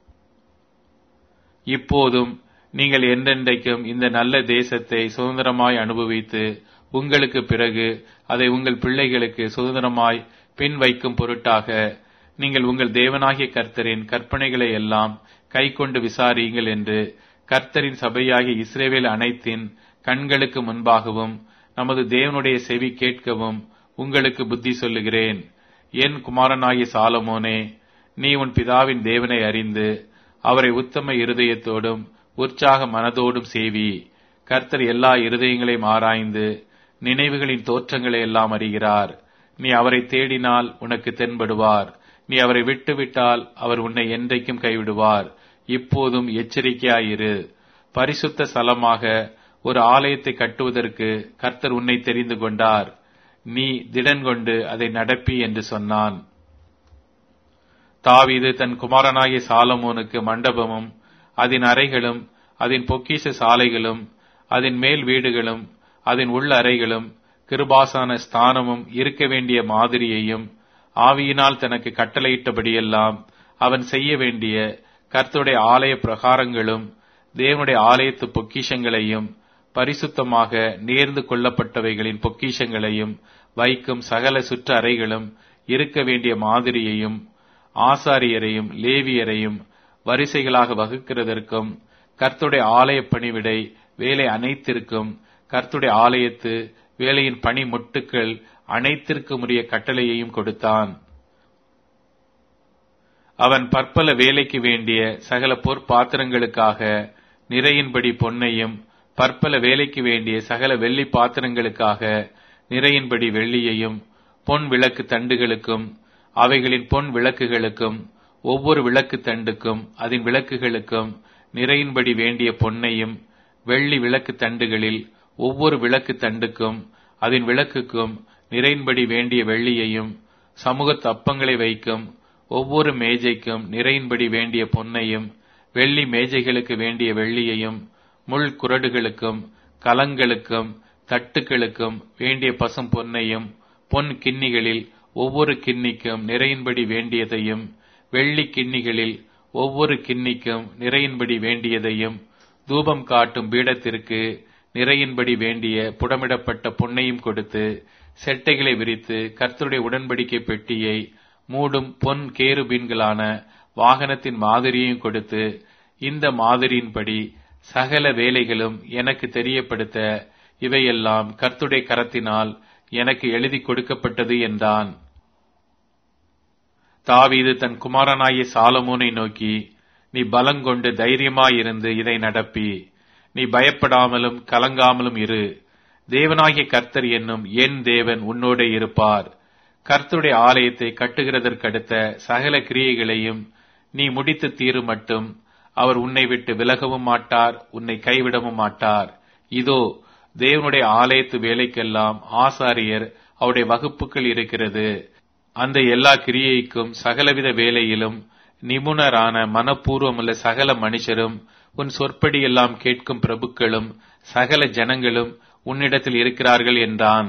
இப்போதும் நீங்கள் என்றென்றைக்கும் இந்த நல்ல தேசத்தை சுதந்திரமாய் அனுபவித்து உங்களுக்கு பிறகு அதை உங்கள் பிள்ளைகளுக்கு சுதந்திரமாய் பின் வைக்கும் பொருட்டாக நீங்கள் உங்கள் தேவனாகிய கர்த்தரின் கற்பனைகளை எல்லாம் கைக்கொண்டு விசாரியுங்கள் என்று கர்த்தரின் சபையாகிய இஸ்ரவேல் அனைத்தின் கண்களுக்கு முன்பாகவும் நமது தேவனுடைய செவி கேட்கவும் உங்களுக்கு புத்தி சொல்லுகிறேன். என் குமாரனாகிய சாலமோனே, நீ உன் பிதாவின் தேவனை அறிந்து அவரை உத்தம இருதயத்தோடும் உற்சாக மனதோடும் சேவி. கர்த்தர் எல்லா இருதயங்களையும் ஆராய்ந்து நினைவுகளின் தோற்றங்களை எல்லாம் அறிகிறார். நீ அவரை தேடினால் உனக்கு தென்படுவார். நீ அவரை விட்டுவிட்டால் அவர் உன்னை என்றைக்கும் கைவிடுவார். இப்போதும் எச்சரிக்கையாயிரு. பரிசுத்த ஸ்தலமாக ஒரு ஆலயத்தை கட்டுவதற்கு கர்த்தர் உன்னை தெரிந்து கொண்டார். நீ திடன் கொண்டு அதை நடப்பி என்று சொன்னான். தாவீது தன் குமாரனாகிய சாலமோனுக்கு மண்டபமும் அதன் அறைகளும் அதன் பொக்கிஷ சாலைகளும் அதன் மேல் வீடுகளும் அதன் உள்ள அறைகளும் கிருபாசான ஸ்தானமும் இருக்க வேண்டிய மாதிரியையும் ஆவியினால் தனக்கு கட்டளையிட்டபடியெல்லாம் அவன் செய்ய வேண்டிய கர்த்தருடைய ஆலய பிரகாரங்களும் தேவனுடைய ஆலயத்து பொக்கிஷங்களையும் பரிசுத்தமாக நேர்ந்து கொள்ளப்பட்டவைகளின் பொக்கிஷங்களையும் வைக்கும் சகல சுற்ற அறைகளும் இருக்க வேண்டிய மாதிரியையும் ஆசாரியரையும் லேவியரையும் வரிசைகளாக வகுக்கிறதற்கும் கர்த்தருடைய ஆலய பணிவிடை வேலை அனைத்திற்கும் கர்த்தருடைய ஆலயத்து வேலையின் பணி முட்டுக்கள் அனைத்திற்கும் உரிய கட்டளையையும் கொடுத்தான். அவன் பற்பல வேலைக்கு வேண்டிய சகல பொற்பாத்திரங்களுக்காக நிறையின்படி பொன்னையும் பற்பல வேலைக்கு வேண்டிய சகல வெள்ளி பாத்திரங்களுக்காக நிறையின்படி வெள்ளியையும் பொன் விளக்கு தண்டுகளுக்கும் அவைகளின் பொன் விளக்குகளுக்கும் ஒவ்வொரு விளக்கு தண்டுக்கும் அதன் விளக்குகளுக்கும் நிறையின்படி வேண்டிய பொன்னையும் வெள்ளி விளக்கு தண்டுகளில் ஒவ்வொரு விளக்கு தண்டுக்கும் அதன் விளக்குக்கும் நிறையின்படி வேண்டிய வெள்ளியையும் சமூகத்து அப்பங்களை வைக்கும் ஒவ்வொரு மேஜைக்கும் நிறையின்படி வேண்டிய பொன்னையும் வெள்ளி மேஜைகளுக்கு வேண்டிய வெள்ளியையும் முள் குறடுகளுக்கும் கலங்களுக்கும் தட்டுக்களுக்கும் வேண்டிய பசும் பொன்னையும் பொன் கிண்ணிகளில் ஒவ்வொரு கிண்ணிக்கும் நிறையின்படி வேண்டியதையும் வெள்ளி கிண்ணிகளில் ஒவ்வொரு கிண்ணிக்கும் நிறையின்படி வேண்டியதையும் தூபம் காட்டும் பீடத்திற்கு நிறையின்படி வேண்டிய புடமிடப்பட்ட பொன்னையும் கொடுத்து செட்டைகளை விரித்து கர்த்தருடைய உடன்படிக்கை பெட்டியை மூடும் பொன் கேருபீன்களான வாகனத்தின் மாதிரியையும் கொடுத்து இந்த மாதிரியின்படி சகல வேலைகளும் எனக்கு தெரியப்படுத்த இவையெல்லாம் கர்த்தருடைய கரத்தினால் எனக்கு எழுதி கொடுக்கப்பட்டது என்றான். தாவீது தன் குமாரனாகிய சாலமோனை நோக்கி, நீ பலங்கொண்டு தைரியமாயிருந்து இதை நடப்பி. நீ பயப்படாமலும் கலங்காமலும் இரு. தேவனாகிய கர்த்தர் என்னும் என் தேவன் உன்னோடே இருப்பார். கர்த்தருடைய ஆலயத்தை கட்டுகிறதற்கடுத்த சகல கிரியைகளையும் நீ முடித்து தீரு மட்டும் அவர் உன்னை விட்டு விலகவும் மாட்டார், உன்னை கைவிடவும் மாட்டார். இதோ தேவனுடைய ஆலயத்து வேலைக்கெல்லாம் ஆசாரியர் அவருடைய வகுப்புகள் இருக்கிறது. அந்த எல்லா கிரியைக்கும் சகலவித வேலையிலும் நிபுணரான மனப்பூர்வமுள்ள சகல மனுஷரும் உன் சொற்படி எல்லாம் கேட்கும் பிரபுக்களும் சகல ஜனங்களும் உன்னிடத்தில் இருக்கிறார்கள் என்றான்.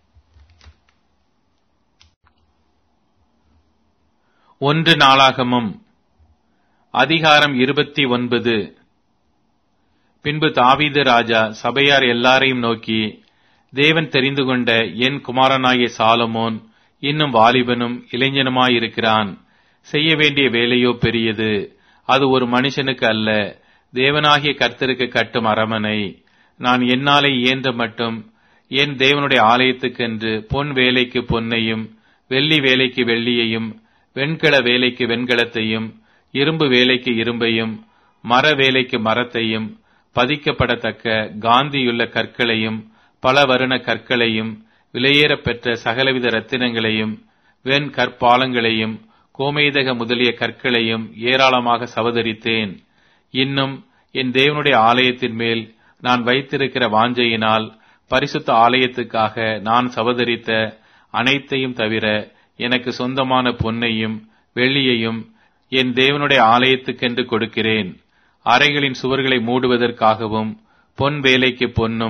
ஒன்று நாளாகமம் அதிகாரம் இருபத்தி ஒன்பது. பின்பு தாவீது ராஜா சபையார் எல்லாரையும் நோக்கி, தேவன் தெரிந்து கொண்ட என் குமாரனாகிய சாலமோன் இன்னும் வாலிபனும் இளைஞனுமாயிருக்கிறான். செய்ய வேண்டிய வேலையோ பெரியது. அது ஒரு மனுஷனுக்கு அல்ல, தேவனாகிய கர்த்தருக்கு கட்டும் அரமனை. நான் என்னாலே இயன்ற மட்டும் என் தேவனுடைய ஆலயத்துக்கென்று பொன் வேலைக்கு பொன்னையும் வெள்ளி வேலைக்கு வெள்ளியையும் வெண்கல வேலைக்கு வெண்கலத்தையும் இரும்பு வேலைக்கு இரும்பையும் மர வேலைக்கு மரத்தையும் பதிக்கப்படத்தக்க காந்தியுள்ள கற்களையும் பல வருண கற்களையும் விலையேறப் பெற்ற சகலவித ரத்தினங்களையும் வெண் கற்பாலங்களையும் கோமேதக முதலிய கற்களையும் ஏராளமாக சவதரித்தேன். இன்னும் என் தேவனுடைய ஆலயத்தின் மேல் நான் வைத்திருக்கிற வாஞ்சையினால் பரிசுத்த ஆலயத்துக்காக நான் சவதரித்த அனைத்தையும் தவிர எனக்கு சொந்தமான பொன்னையும் வெள்ளியையும் என் தேவனுடைய ஆலயத்துக்கென்று கொடுக்கிறேன். அறைகளின் சுவர்களை மூடுவதற்காகவும் பொன் வேலைக்கு பொன்னும்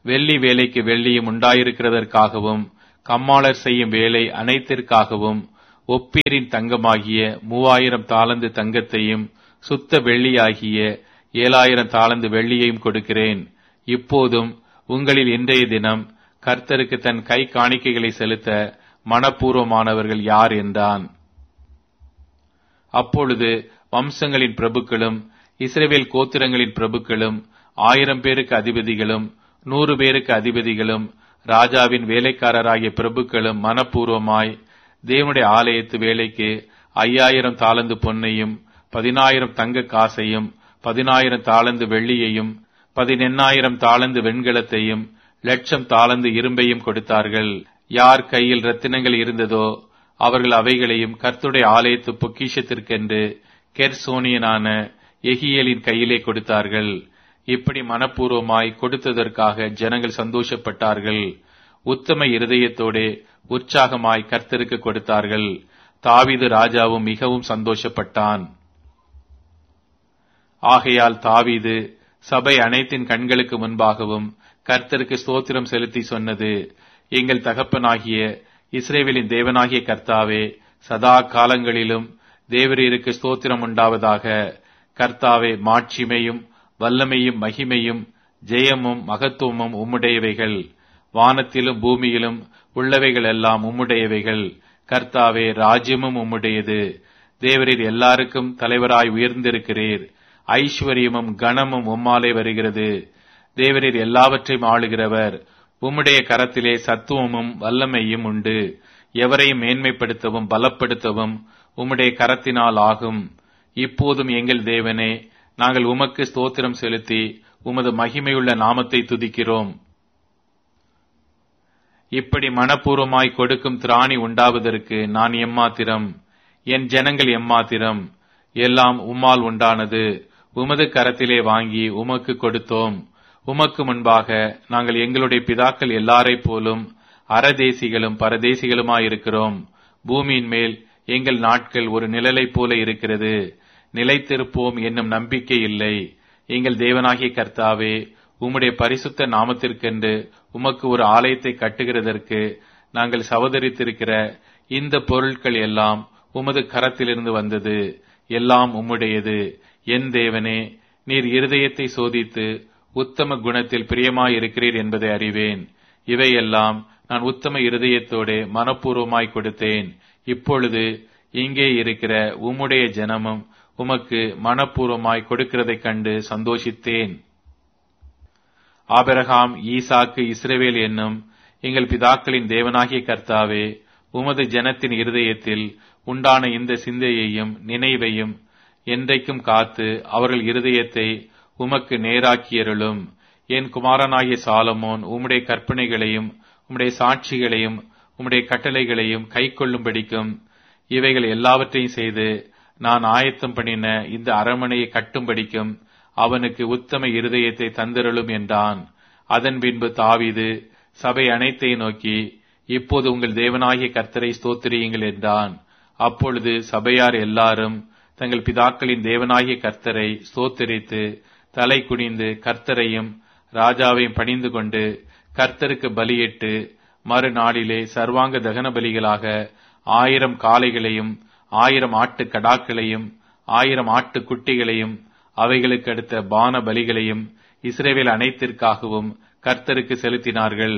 வெள்ளி வேலைக்கு வெள்ளியும் உண்டாயிருக்கிறதற்காகவும் கம்மாளர் செய்யும் வேலை அனைத்திற்காகவும் ஒப்பீரின் தங்கமாகிய மூவாயிரம் தாலந்து தங்கத்தையும் சுத்த வெள்ளியாகிய ஏழாயிரம் தாலந்து வெள்ளியையும் கொடுக்கிறேன். இப்போதும் உங்களில் இன்றைய தினம் கர்த்தருக்கு தன் கை காணிக்கைகளை செலுத்த மனப்பூர்வமானவர்கள் யார் என்றான். அப்பொழுது வம்சங்களின் பிரபுக்களும் இஸ்ரவேல் கோத்திரங்களின் பிரபுக்களும் ஆயிரம் பேருக்கு அதிபதிகளும் நூறு பேருக்கு அதிபதிகளும் ராஜாவின் வேலைக்காரராகிய பிரபுக்களும் மனப்பூர்வமாய் தேவனுடைய ஆலயத்து வேலைக்கு ஐயாயிரம் தாலந்து பொன்னையும் பதினாயிரம் தங்க காசையும் பதினாயிரம் தாலந்து வெள்ளியையும் பதினெண்ணாயிரம் தாலந்து வெண்கலத்தையும் லட்சம் தாலந்து இரும்பையும் கொடுத்தார்கள். யார் கையில் ரத்தினங்கள் இருந்ததோ அவர்கள் அவைகளையும் கர்த்தருடைய ஆலயத்து பொக்கிஷத்திற்கென்று கெர்சோனியனான எகியேலின் கையிலே கொடுத்தார்கள். இப்படி மனப்பூர்வமாய் கொடுத்ததற்காக ஜனங்கள் சந்தோஷப்பட்டார்கள். உத்தம இருதயத்தோடே உற்சாகமாய் கர்த்தருக்கு கொடுத்தார்கள். தாவீது ராஜாவும் மிகவும் சந்தோஷப்பட்டான். ஆகையால் தாவீது சபை அனைத்தின் கண்களுக்கு முன்பாகவும் கர்த்தருக்கு ஸ்தோத்திரம் செலுத்தி சொன்னது, எங்கள் தகப்பனாகிய இஸ்ரவேலின் தேவனாகிய கர்த்தாவே, சதா காலங்களிலும் தேவரீருக்கு ஸ்தோத்திரம் உண்டாவதாக. கர்த்தாவே, மாட்சிமையும் வல்லமையும் மகிமையும் ஜெயமும் மகத்துவமும் உம்முடையவைகள். வானத்திலும் பூமியிலும் உள்ளவைகள் எல்லாம் உம்முடையவைகள். கர்த்தாவே, ராஜ்யமும் உம்முடையது. தேவரீர் எல்லாருக்கும் தலைவராய் உயர்ந்திருக்கிறீர். ஐஸ்வர்யமும் கனமும் உம்மாலே வருகிறது. தேவரீர் எல்லாவற்றையும் ஆளுகிறவர். உம்முடைய கரத்திலே சத்துவமும் வல்லமையும் உண்டு. எவரையும் மேன்மைப்படுத்தவும் பலப்படுத்தவும் உம்முடைய கரத்தினால் ஆகும். இப்போதும் எங்கள் தேவனே, நாங்கள் உமக்கு ஸ்தோத்திரம் செலுத்தி உமது மகிமையுள்ள நாமத்தை துதிக்கிறோம். இப்படி மனப்பூர்வமாய் கொடுக்கும் திராணி உண்டாவதற்கு நான் எம்மாத்திரம், என் ஜனங்கள் எம்மாத்திரம்? எல்லாம் உம்மால் உண்டானது. உமது கரத்திலே வாங்கி உமக்கு கொடுத்தோம். உமக்கு முன்பாக நாங்கள் எங்களுடைய பிதாக்கள் எல்லாரைப் போலும் அரதேசிகளும் பரதேசிகளுமாயிருக்கிறோம். பூமியின் மேல் எங்கள் நாட்கள் ஒரு நிழலைப் போல இருக்கிறது. நிலைத்திருப்போம் என்னும் நம்பிக்கை இல்லை. எங்கள் தேவனாகிய கர்த்தாவே, உம்முடைய பரிசுத்த நாமத்திற்கென்று உமக்கு ஒரு ஆலயத்தை கட்டுகிறதற்கு நாங்கள் சவதரித்திருக்கிற இந்த பொருட்கள் எல்லாம் உமது கரத்திலிருந்து வந்தது. எல்லாம் உம்முடையது. என் தேவனே, நீர் இருதயத்தை சோதித்து உத்தம குணத்தில் பிரியமாயிருக்கிறீர் என்பதை அறிவேன். இவையெல்லாம் நான் உத்தம இருதயத்தோடு மனப்பூர்வமாய் கொடுத்தேன். இப்பொழுது இங்கே இருக்கிற உம்முடைய ஜனமும் உமக்கு மனப்பூர்வமாய் கொடுக்கிறதைக் கண்டு சந்தோஷித்தேன். ஆபிரகாம், ஈசாக்கு, இஸ்ரவேல் என்னும் எங்கள் பிதாக்களின் தேவனாகிய கர்த்தாவே, உமது ஜனத்தின் இருதயத்தில் உண்டான இந்த சிந்தையையும் நினைவையும் என்றைக்கும் காத்து அவர்கள் இருதயத்தை உமக்கு நேராக்கியருளும். என் குமாரனாகிய சாலமோன் உம்முடைய கற்பனைகளையும் உம்முடைய சாட்சிகளையும் உம்முடைய கட்டளைகளையும் கை கொள்ளும்படிக்கும் இவைகள் எல்லாவற்றையும் செய்து நான் ஆயத்தம் பண்ணின இந்த அரண்மனையை கட்டும்படிக்கும் அவனுக்கு உத்தம இருதயத்தை தந்திரளும் என்றான். அதன் பின்பு தாவீது சபை அனைத்தையும் நோக்கி, இப்போது உங்கள் தேவனாகிய கர்த்தரை ஸ்தோத்திரியுங்கள் என்றான். அப்பொழுது சபையார் எல்லாரும் தங்கள் பிதாக்களின் தேவனாகிய கர்த்தரை ஸ்தோத்திரித்து தலை குனிந்து கர்த்தரையும் ராஜாவையும் பணிந்து கொண்டு கர்த்தருக்கு பலியிட்டு மறுநாளிலே சர்வாங்க தகன பலிகளாக ஆயிரம் காளைகளையும் ஆயிரம் ஆட்டு கடாக்களையும் ஆயிரம் ஆட்டு குட்டிகளையும் அவைகளுக்கு அடுத்த பான பலிகளையும் இஸ்ரவேல் அனைத்திற்காகவும் கர்த்தருக்கு செலுத்தினார்கள்.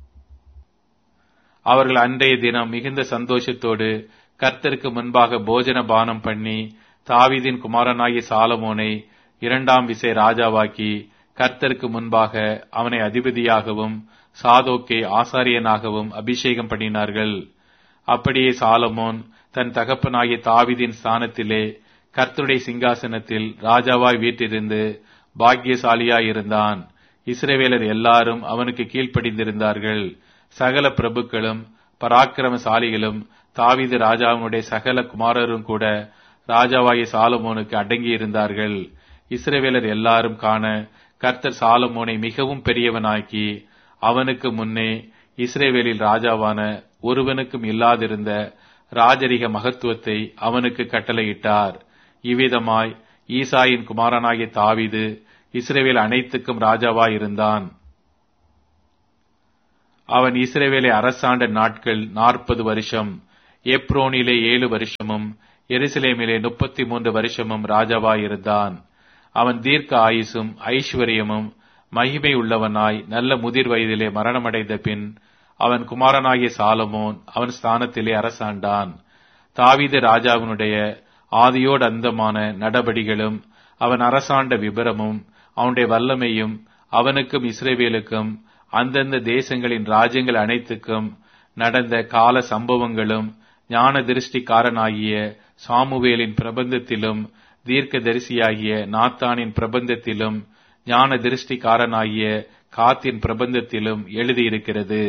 அவர்கள் அன்றைய தினம் மிகுந்த சந்தோஷத்தோடு கர்த்தருக்கு முன்பாக போஜன பானம் பண்ணி தாவீதின் குமாரனாகிய சாலமோனை இரண்டாம் விசை ராஜாவாக்கி கர்த்தருக்கு முன்பாக அவனை அதிபதியாகவும் சாதோக்கை ஆசாரியனாகவும் அபிஷேகம் பண்ணினார்கள். அப்படியே சாலமோன் தன் தகப்பனாகிய தாவீதின் ஸ்தானத்திலே கர்த்தருடைய சிங்காசனத்தில் ராஜாவாய் வீற்றிருந்து பாக்கியசாலியாயிருந்தான். இஸ்ரவேலர் எல்லாரும் அவனுக்கு கீழ்ப்படிந்திருந்தார்கள். சகல பிரபுக்களும் பராக்கிரமசாலிகளும் தாவீது ராஜாவினுடைய சகல குமாரரும் கூட ராஜாவாகிய சாலமோனுக்கு அடங்கி இருந்தார்கள். இஸ்ரவேலர் எல்லாரும் காண கர்த்தர் சாலமோனை மிகவும் பெரியவனாக்கி அவனுக்கு முன்னே இஸ்ரவேலில் ராஜாவான ஒருவனுக்கும் இல்லாதிருந்த ராஜரிக மகத்துவத்தை அவனுக்கு கட்டளையிட்டார். இவ்விதமாய் ஈசாயின் குமாரனாகிய தாவீது இஸ்ரவேல் அனைத்துக்கும் ராஜாவாயிருந்தான். அவன் இஸ்ரவேலை அரசாண்ட நாட்கள் நாற்பது வருஷம். எப்ரோனிலே ஏழு வருஷமும் எருசலேமிலே முப்பத்தி மூன்று வருஷமும் ராஜாவாயிருந்தான். அவன் தீர்க்க ஆயுசும் ஐஸ்வர்யமும் மகிமை உள்ளவனாய் நல்ல முதிர் வயதிலே மரணமடைந்த பின் அவன் குமாரனாகிய சாலமோன் அவன் ஸ்தானத்திலே அரசாண்டான். தாவீது ராஜாவினுடைய ஆதியோடு அந்தமான நடபடிகளும் அவன் அரசாண்ட விபரமும் அவனுடைய வல்லமையும் அவனுக்கும் இஸ்ரவேலுக்கும் அந்தந்த தேசங்களின் ராஜ்யங்கள் அனைத்துக்கும் நடந்த கால சம்பவங்களும் ஞான திருஷ்டிக்காரனாகிய சாமுவேலின் பிரபந்தத்திலும் தீர்க்க தரிசியாகிய நாத்தானின் பிரபந்தத்திலும் ஞான திருஷ்டிக்காரனாகிய காத்தின் பிரபந்தத்திலும் எழுதியிருக்கிறது.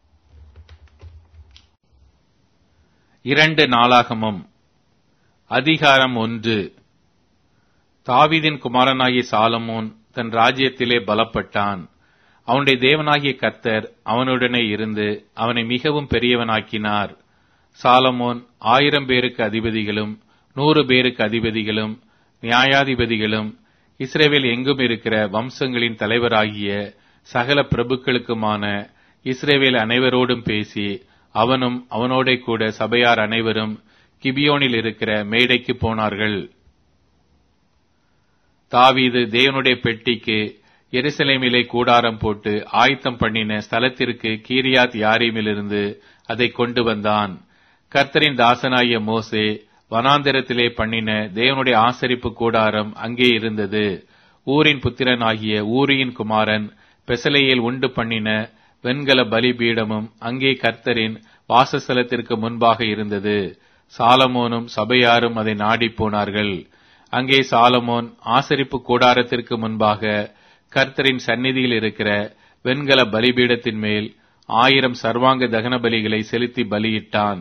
இரண்டு நாளாகமம் அதிகாரம் ஒன்று. தாவீதின் குமாரனாகிய சாலமோன் தன் ராஜ்யத்திலே பலப்பட்டான். அவனுடைய தேவனாகிய கர்த்தர் அவனுடனே இருந்து அவனை மிகவும் பெரியவனாக்கினார். சாலமோன் ஆயிரம் பேருக்கு அதிபதிகளும் நூறு பேருக்கு அதிபதிகளும் நியாயாதிபதிகளும் இஸ்ரவேல் எங்கும் இருக்கிற வம்சங்களின் தலைவராகிய சகல பிரபுக்களுக்குமான இஸ்ரவேல் அனைவரோடும் பேசி அவனும் அவனோட கூட சபையார் அனைவரும் கிபியோனில் இருக்கிற மேடைக்கு போனார்கள். தாவீது தேவனுடைய பெட்டிக்கு எருசலேமிலே கூடாரம் போட்டு ஆயத்தம் பண்ணின ஸ்தலத்திற்கு கீரியாத் யாரீமிலிருந்து அதை கொண்டு வந்தான். கர்த்தரின் தாசனாகிய மோசே வனாந்திரத்திலே பண்ணின தேவனுடைய ஆசரிப்பு கூடாரம் அங்கே இருந்தது. ஊரின் புத்திரனாகிய ஊரியின் குமாரன் பெசலையில் உண்டு பண்ணின வெண்கல பலிபீடமும் அங்கே கர்த்தரின் வாசஸ்தலத்திற்கு முன்பாக இருந்தது. சாலமோனும் சபையாரும் அதை நாடி போனார்கள். அங்கே சாலமோன் ஆசரிப்பு கூடாரத்திற்கு முன்பாக கர்த்தரின் சந்நிதியில் இருக்கிற வெண்கல பலிபீடத்தின் மேல் ஆயிரம் சர்வாங்க தகன பலிகளை செலுத்தி பலியிட்டான்.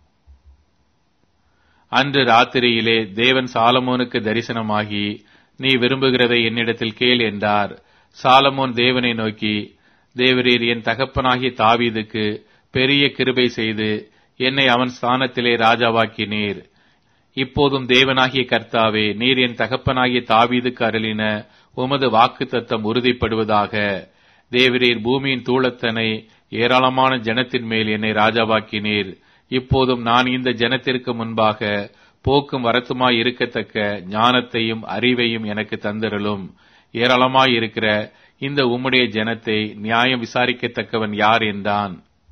அன்று ராத்திரியிலே தேவன் சாலமோனுக்கு தரிசனமாகி, நீ விரும்புகிறதை என்னிடத்தில் கேள் என்றார். சாலமோன் தேவனை நோக்கி, தேவரீர் என் தகப்பனாகிய தாவீதுக்கு பெரிய கிருபை செய்து என்னை அவன் ஸ்தானத்திலே ராஜாவாக்கினீர். இப்போதும் தேவனாகிய கர்த்தாவே, நீர் என் தகப்பனாகிய தாவீதுக்கு அருளின உமது வாக்குத்தத்தம் உறுதிப்படுவதாக. தேவரீர் பூமியின் தூளத்தனை ஏராளமான ஜனத்தின் மேல் என்னை ராஜாவாக்கினீர். இப்போதும் நான் இந்த ஜனத்திற்கு முன்பாக போக்கும் வரத்துமாய் இருக்கத்தக்க ஞானத்தையும் அறிவையும் எனக்கு தந்திரலும். ஏராளமாய் இருக்கிற இந்த உம்முடைய ஜனத்தை நியாயம் விசாரிக்கத்தக்கவன் யார் என்றான்.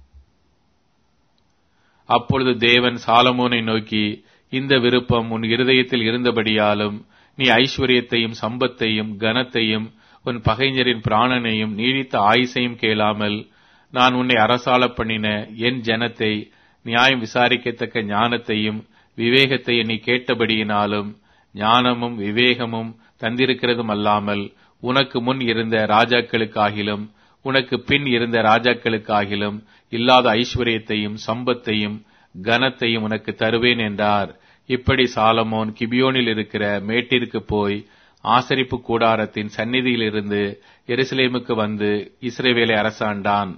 அப்பொழுது தேவன் சாலமோனை நோக்கி, இந்த விருப்பம் உன் இருதயத்தில் இருந்தபடியாலும் நீ ஐஸ்வர்யத்தையும் சம்பத்தையும் கனத்தையும் உன் பகைஞரின் பிராணனையும் நீடித்த ஆயுசையும் கேளாமல் நான் உன்னை அரசாள பண்ணின என் ஜனத்தை நியாயம் விசாரிக்கத்தக்க ஞானத்தையும் விவேகத்தையும் நீ கேட்டபடியினாலும் ஞானமும் விவேகமும் தந்திருக்கிறதும் அல்லாமல் உனக்கு முன் இருந்த ராஜாக்களுக்காகிலும் உனக்கு பின் இருந்த ராஜாக்களுக்காகிலும் இல்லாத ஐஸ்வர்யத்தையும் சம்பத்தையும் கனத்தையும் உனக்கு தருவேன் என்றார். இப்படி சாலமோன் கிபியோனில் இருக்கிற மேட்டிற்கு போய் ஆசரிப்பு கூடாரத்தின் சந்நிதியிலிருந்து எருசலேமுக்கு வந்து இஸ்ரவேலை அரசாண்டான்.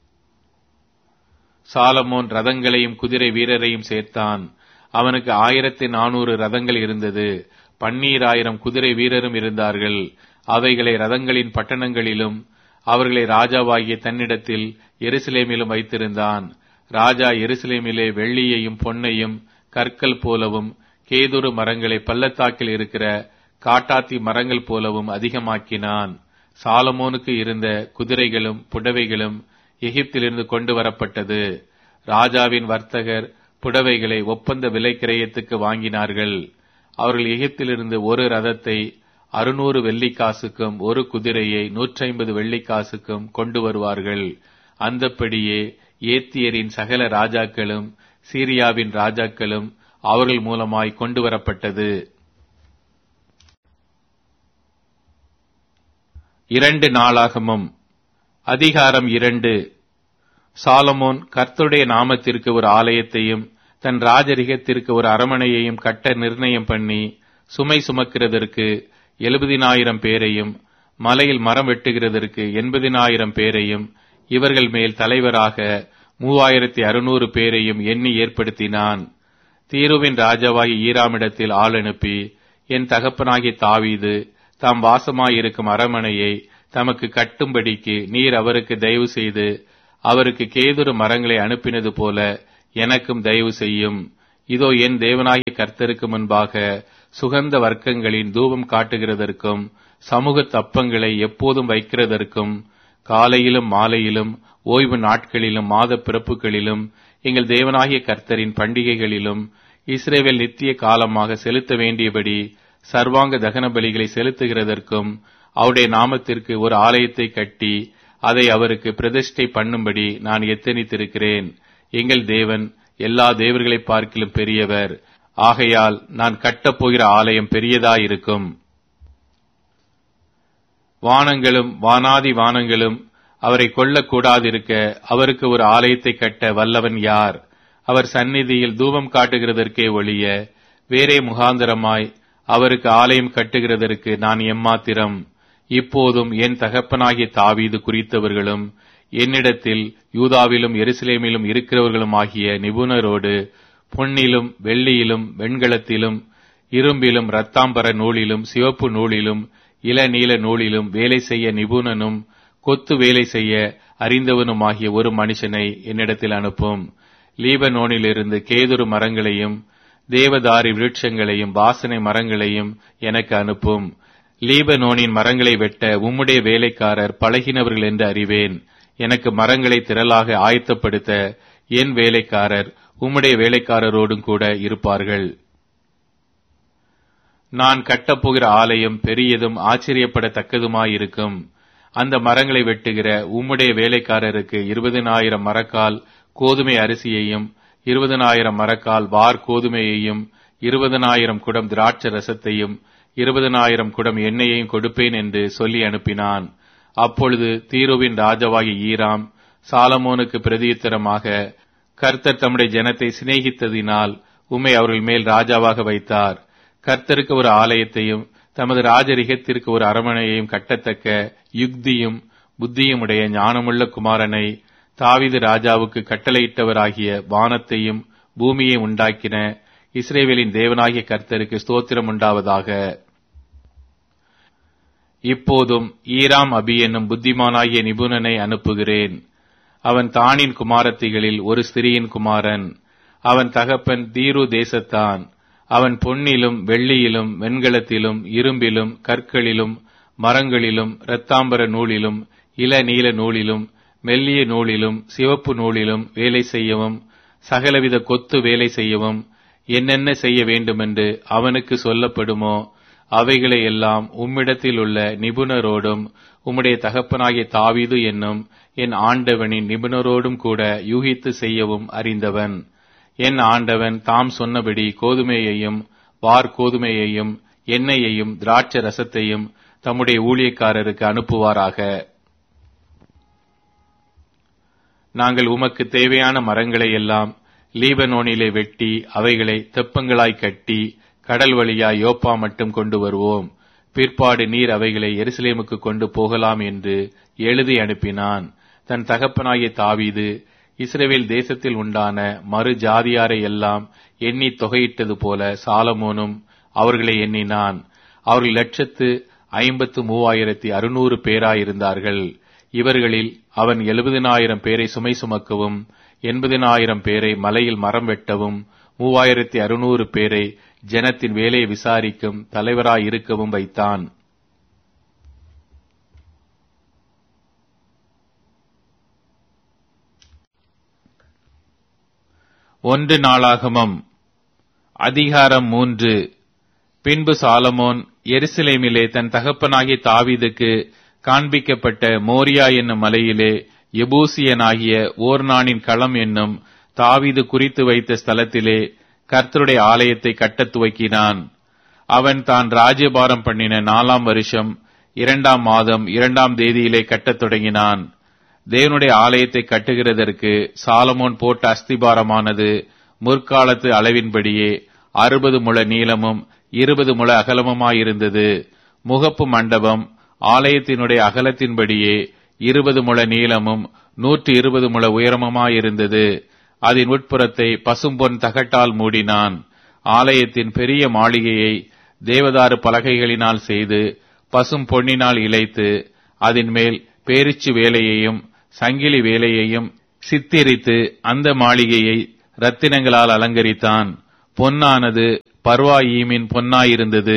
சாலமோன் ரதங்களையும் குதிரை வீரரையும் சேர்த்தான். அவனுக்கு ஆயிரத்தி நானூறு ரதங்கள் இருந்தது. பன்னீராயிரம் குதிரை வீரரும் இருந்தார்கள். அவைகளை ரதங்களின் பட்டணங்களிலும் அவர்களை ராஜாவாகிய தன்னிடத்தில் எருசலேமிலும் வைத்திருந்தான். ராஜா எருசலேமிலே வெள்ளியையும் பொன்னையும் கற்கள் போலவும் கேதுரு மரங்களை பள்ளத்தாக்கில் இருக்கிற காட்டாத்தி மரங்கள் போலவும் அதிகமாக்கினான். சாலமோனுக்கு இருந்த குதிரைகளும் புடவைகளும் எகிப்திலிருந்து கொண்டு வரப்பட்டது. ராஜாவின் வர்த்தகர் புடவைகளை ஒப்பந்த விலை கிரயத்துக்கு வாங்கினார்கள். அவர்கள் எகிப்திலிருந்து ஒரு ரதத்தை அறுநூறு வெள்ளிக்காசுக்கும் ஒரு குதிரையை நூற்றி ஐம்பது வெள்ளிக்காசுக்கும் கொண்டு வருவார்கள். அந்தப்படியே ஏத்தியரின் சகல ராஜாக்களும் சீரியாவின் ராஜாக்களும் அவர்கள் மூலமாய் கொண்டு வரப்பட்டது. இரண்டு நாளாகமம் அதிகாரம் இரண்டு. சாலமோன் கர்த்தருடைய நாமத்திற்கு ஒரு ஆலயத்தையும் தன் ராஜரிகத்திற்கு ஒரு அரமனையையும் கட்ட நிர்ணயம் பண்ணி சுமை சுமக்கிறதற்கு எழுபதினாயிரம் பேரையும் மலையில் மரம் வெட்டுகிறதற்கு எண்பதினாயிரம் பேரையும் இவர்கள் மேல் தலைவராக மூவாயிரத்தி அறுநூறு பேரையும் எண்ணி ஏற்படுத்தினான். தீருவின் ராஜாவாகி ஈராமிடத்தில் ஆள் அனுப்பி, என் தகப்பனாகிய தாவீது தாம் வாசமாயிருக்கும் அரமனையை தமக்கு கட்டும்படிக்கு நீர் அவருக்கு தயவு செய்து அவருக்கு கேதுரு மரங்களை அனுப்பினது போல எனக்கும் தயவு செய்யும். இதோ என் தேவனாகிய கர்த்தருக்கு முன்பாக சுகந்த வர்க்கங்களின் தூபம் காட்டுகிறதற்கும் சமூக தப்பங்களை எப்போதும் வைக்கிறதற்கும் காலையிலும் மாலையிலும் ஓய்வு நாட்களிலும் மாத பிறப்புகளிலும் எங்கள் தேவனாகிய கர்த்தரின் பண்டிகைகளிலும் இஸ்ரவேல் நித்திய காலமாக செலுத்த வேண்டியபடி சர்வாங்க தகன பலிகளை செலுத்துகிறதற்கும் அவருடைய நாமத்திற்கு ஒரு ஆலயத்தை கட்டி அதை அவருக்கு பிரதிஷ்டை பண்ணும்படி நான் எத்தனித்திருக்கிறேன். எங்கள் தேவன் எல்லா தேவர்களை பார்க்கிலும் பெரியவர். ஆகையால் நான் கட்டப்போகிற ஆலயம் பெரியதாயிருக்கும். வானங்களும் வானாதி வானங்களும் அவரை கொள்ளக்கூடாதிருக்க அவருக்கு ஒரு ஆலயத்தை கட்ட வல்லவன் யார்? அவர் சந்நிதியில் தூபம் காட்டுகிறதற்கே ஒழிய வேறே முகாந்தரமாய் அவருக்கு ஆலயம் கட்டுகிறதற்கு நான் எம்மாத்திரம்? இப்போதும் என் தகப்பனாகிய தாவீது குறித்தவர்களும் என்னிடத்தில் யூதாவிலும் எருசலேமிலும் இருக்கிறவர்களும் ஆகிய நிபுணரோடு பொன்னிலும் வெள்ளியிலும் வெண்கலத்திலும் இரும்பிலும் இரத்தாம்பர நூலிலும் சிவப்பு நூலிலும் இளநீல நூலிலும் வேலை செய்ய நிபுணனும் கொத்து வேலை செய்ய அறிந்தவனுமாகிய ஒரு மனுஷனை என்னிடத்தில் அனுப்பும். லீபனோனிலிருந்து கேதுரு மரங்களையும் தேவதாரி விருட்சங்களையும் வாசனை மரங்களையும் எனக்கு அனுப்பும். லீபனோனின் மரங்களை வெட்ட உம்முடைய வேலைக்காரர் பழகினவர்கள் என்று அறிவேன். எனக்கு மரங்களை திரளாக ஆயத்தப்படுத்த என் வேலைக்காரர் உம்முடைய வேலைக்காரரோடும் கூட இருப்பார்கள். நான் கட்டப்போகிற ஆலயம் பெரியதும் ஆச்சரியப்படத்தக்கதுமாயிருக்கும். அந்த மரங்களை வெட்டுகிற உம்முடைய வேலைக்காரருக்கு இருபதினாயிரம் மரக்கால் கோதுமை அரிசியையும் இருபதினாயிரம் மரக்கால் வார் கோதுமையையும் இருபதினாயிரம் குடம் திராட்சை ரசத்தையும் இருபதினாயிரம் குடம் எண்ணெயையும் கொடுப்பேன் என்று சொல்லி அனுப்பினான். அப்பொழுது தீருவின் ராஜாவாகிய ஈராம் சாலமோனுக்கு பிரதியுத்தரமாக, கர்த்தர் தம்முடைய ஜனத்தை சிநேகித்ததினால் உம்மை அவர்கள் மேல் ராஜாவாக வைத்தார். கர்த்தருக்கு ஒரு ஆலயத்தையும் தமது ராஜரிகத்திற்கு ஒரு அரமனையையும் கட்டத்தக்க யுக்தியும் புத்தியுமுடைய ஞானமுள்ள குமாரனை தாவீது ராஜாவுக்கு கட்டளையிட்டவராகிய வானத்தையும் பூமியையும் உண்டாக்கின இஸ்ரவேலின் தேவனாகிய கர்த்தருக்கு ஸ்தோத்திரம் உண்டாவதாக. இப்போதும் ஈராம் அபி என்னும் புத்திமானாகிய நிபுணனை அனுப்புகிறேன். அவன் தானின் குமாரத்திகளில் ஒரு ஸ்திரியின் குமாரன். அவன் தகப்பன் தீரு தேசத்தான். அவன் பொன்னிலும் வெள்ளியிலும் வெண்கலத்திலும் இரும்பிலும் கற்களிலும் மரங்களிலும் இரத்தாம்பர நூலிலும் இளநீல நூலிலும் மெல்லிய நூலிலும் சிவப்பு நூலிலும் வேலை செய்யவும் சகலவித கொத்து வேலை செய்யவும் என்னென்ன செய்ய வேண்டுமென்று அவனுக்கு சொல்லப்படுமோ அவைகளை எல்லாம் உம்மிடத்தில் உள்ள நிபுணரோடும் உம்முடைய தகப்பனாகிய தாவீது என்னும் என் ஆண்டவனின் நிபுணரோடும் கூட யூகித்து செய்யவும் அறிந்தவன். என் ஆண்டவன் தாம் சொன்னபடி கோதுமையையும் வார் கோதுமையையும் எண்ணெயையும் திராட்சை ரசத்தையும் தம்முடைய ஊழியக்காரருக்கு அனுப்புவாராக. நாங்கள் உமக்கு தேவையான மரங்களை எல்லாம் லீபனோனிலே வெட்டி அவைகளை தெப்பங்களாய் கட்டி கடல் வழியாய் யோப்பா மட்டும் கொண்டு வருவோம். பிற்பாடு நீர் அவைகளை எருசலேமுக்கு கொண்டு போகலாம் என்று எழுதி அனுப்பினான். தன் தகப்பனாகிய தாவீது இஸ்ரவேல் தேசத்தில் உண்டான மறு ஜாதியாரை எல்லாம் எண்ணி தொகையிட்டது போல சாலமோனும் அவர்களை எண்ணினான். அவர்கள் லட்சத்து ஐம்பத்து மூவாயிரத்தி அறுநூறு பேராயிருந்தார்கள். இவர்களில் அவன் எழுபதினாயிரம் பேரை சுமை சுமக்கவும் எண்பதினாயிரம் பேரை மலையில் மரம் வெட்டவும் மூவாயிரத்தி அறுநூறு பேரை ஜனத்தின் வேலையை விசாரிக்கும் தலைவராயிருக்கவும் வைத்தான். ஒன்று நாளாகமம் அதிகாரம் மூன்று. பின்பு சாலமோன் எருசலேமிலே தன் தகப்பனாகிய தாவீதுக்கு காண்பிக்கப்பட்ட மோரியா என்னும் மலையிலே எபூசியனாகிய ஓர்னானின் களம் என்னும் தாவீது குறித்து வைத்த ஸ்தலத்திலே கர்த்தருடைய ஆலயத்தை கட்டத் துவக்கினான். அவன் தான் ராஜ்யபாரம் பண்ணின நாலாம் வருஷம் இரண்டாம் மாதம் இரண்டாம் தேதியிலே கட்டத் தொடங்கினான். தேவனுடைய ஆலயத்தை கட்டுகிறதற்கு சாலமோன் போட்ட அஸ்திபாரமானது முற்காலத்து அளவின்படியே அறுபது முழ நீளமும் இருபது முழ அகலமுமாயிருந்தது. முகப்பு மண்டபம் ஆலயத்தினுடைய அகலத்தின்படியே இருபது முழ நீளமும் நூற்று இருபது முழ உயரமுமாயிருந்தது. அதன் உட்புறத்தை பசும்பொன் தகட்டால் மூடினான். ஆலயத்தின் பெரிய மாளிகையை தேவதாரு பலகைகளினால் செய்து பசும் பொன்னினால் இழைத்து அதன் மேல் பேரிச்சு வேலையையும் சங்கிலி வேலையையும் சித்திரித்து அந்த மாளிகையை இரத்தினங்களால் அலங்கரித்தான். பொன்னானது பர்வாயீமின் பொன்னாயிருந்தது.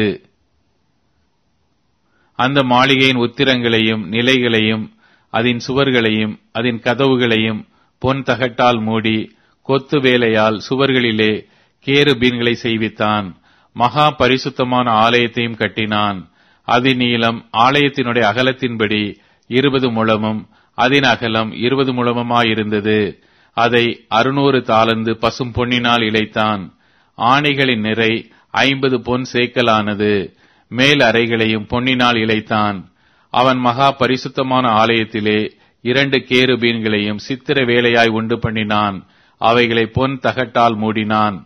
அந்த மாளிகையின் உத்திரங்களையும் நிலைகளையும் அதன் சுவர்களையும் அதன் கதவுகளையும் பொன் தகட்டால் மூடி கொத்து வேலையால் சுவர்களிலே கேருபீன்களை செய்வித்தான். மகா பரிசுத்தமான ஆலயத்தையும் கட்டினான். அதன் நீளம் ஆலயத்தினுடைய அகலத்தின்படி இருபது முழமும் அதன் அகலம் இருபது முழமுமாயிருந்தது. அதை அறுநூறு தாலந்து பசும் பொன்னினால் இழைத்தான். ஆணைகளின் நிறை ஐம்பது பொன் சேக்கலானது. மேல் அறைகளையும் பொன்னினால் இழைத்தான். அவன் மகா பரிசுத்தமான ஆலயத்திலே இரண்டு கேருபீன்களையும் சித்திர வேலையாய் உண்டு பண்ணினான். அவைகளை பொன் தகட்டால் மூடினான்.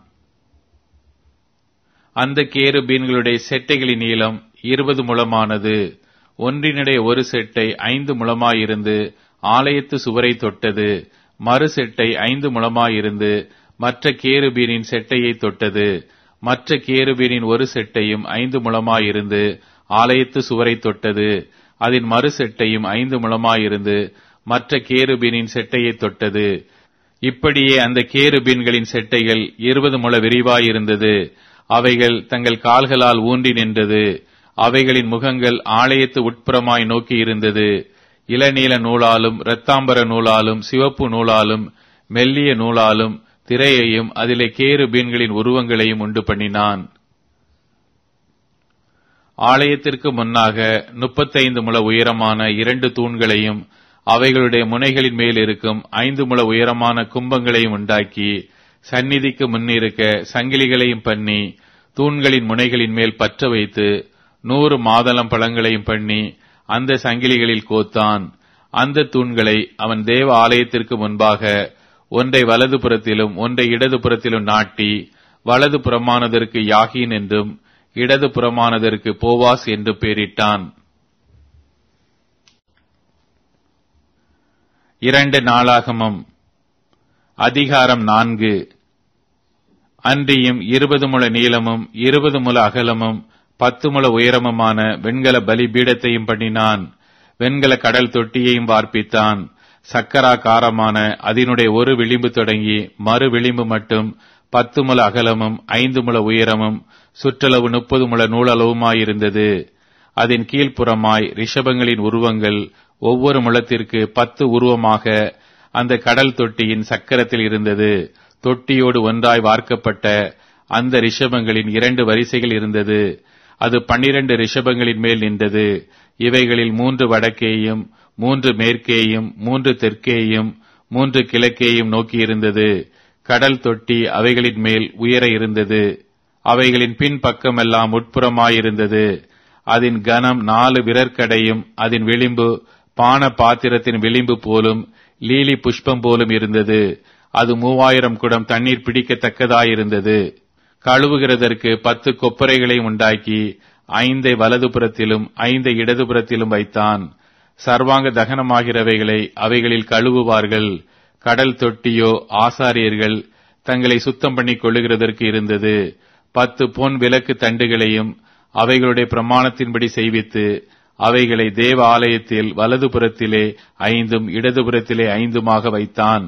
அந்த கேருபீன்களுடைய செட்டைகளின் நீளம் இருபது முழமானது. ஒன்றினுடைய ஒரு செட்டை ஐந்து முழமாயிருந்து ஆலயத்து சுவரை தொட்டது. மறு செட்டை ஐந்து முழமாயிருந்து மற்ற கேருபீனின் செட்டையை தொட்டது. மற்ற கேருபீனின் ஒரு செட்டையும் ஐந்து முழமாயிருந்து ஆலயத்து சுவரை தொட்டது. அதன் மறு செட்டையும் ஐந்து முழமாயிருந்து மற்ற கேருபீனின் செட்டையை தொட்டது. இப்படியே அந்த கேருபீன்களின் செட்டைகள் இருபது முழ விரிவாயிருந்தது. அவைகள் தங்கள் கால்களால் ஊன்றி நின்றது. அவைகளின் முகங்கள் ஆலயத்து உட்புறமாய் நோக்கி இருந்தது. இளநீல நூலாலும் இரத்தாம்பர நூலாலும் சிவப்பு நூலாலும் மெல்லிய நூலாலும் திரையையும் அதிலே கேருபீன்களின் உருவங்களையும் உண்டு பண்ணினான். ஆலயத்திற்கு முன்னாக முப்பத்தைந்து முழ உயரமான இரண்டு தூண்களையும் அவைகளுடைய முனைகளின் மேல் இருக்கும் ஐந்து முழ உயரமான கும்பங்களையும் உண்டாக்கி சந்நிதிக்கு முன்னிருக்க சங்கிலிகளையும் பண்ணி தூண்களின் முனைகளின் மேல் பற்ற வைத்து நூறு மாதளம் பழங்களையும் பண்ணி அந்த சங்கிலிகளில் கோத்தான். அந்த தூண்களை அவன் தேவ ஆலயத்திற்கு முன்பாக ஒன்றை வலது புறத்திலும் ஒன்றை இடது புறத்திலும் நாட்டி வலது புறமானதற்கு யாகீன் என்றும் இடது புறமானதற்கு போவாஸ் என்று பெயரிட்டான். இரண்டு நாளாகமம் அதிகாரம் நான்கு. அன்றியும் இருபது முழ நீளமும் இருபது முழ அகலமும் பத்து முழ உயரமுமான வெண்கல பலிபீடத்தையும் பண்ணினான். வெண்கல கடல் தொட்டியையும் வார்ப்பித்தான். சக்கராகாரமான அதனுடைய ஒரு விளிம்பு தொடங்கி மறு விளிம்பு மட்டும் பத்து முழ அகலமும் ஐந்து முழ உயரமும் சுற்றளவு முப்பது முழ நூலளவுமாயிருந்தது. அதன் கீழ்ப்புறமாய் ரிஷபங்களின் உருவங்கள் ஒவ்வொரு முழத்திற்கு பத்து உருவமாக அந்த கடல் தொட்டியின் சக்கரத்தில் இருந்தது. தொட்டியோடு ஒன்றாய் வார்க்கப்பட்ட அந்த ரிஷபங்களின் இரண்டு வரிசைகள் இருந்தது. அது பன்னிரண்டு ரிஷபங்களின் மேல் நின்றது. இவைகளில் மூன்று வடக்கேயும் மூன்று மேற்கேயும் மூன்று தெற்கேயும் மூன்று கிழக்கேயும் நோக்கியிருந்தது. கடல் தொட்டி அவைகளின் மேல் உயர இருந்தது. அவைகளின் பின்பக்கமெல்லாம் உட்புறமாயிருந்தது. அதன் கனம் நாலு விரற்கடையும் அதன் விளிம்பு பான பாத்திரத்தின் விளிம்பு போலும் லீலி புஷ்பம் போலும் இருந்தது. அது மூவாயிரம் குடம் தண்ணீர் பிடிக்கத்தக்கதாயிருந்தது. கழுவுகிறதற்கு பத்து கொப்பரைகளையும் உண்டாக்கி ஐந்தை வலது புறத்திலும் ஐந்தை இடது புறத்திலும் வைத்தான். சர்வாங்க தகனமாகிறவைகளை அவைகளில் கழுவுவார்கள். கடல் தொட்டியோ ஆசாரியர்கள் தங்களை சுத்தம் பண்ணிக் கொள்ளுகிறதற்கு இருந்தது. பத்து பொன் விளக்கு தண்டுகளையும் அவைகளுடைய பிரமாணத்தின்படி செய்வித்து அவைகளை தேவ ஆலயத்தில் வலது புறத்திலே ஐந்தும் இடது புறத்திலே ஐந்துமாக வைத்தான்.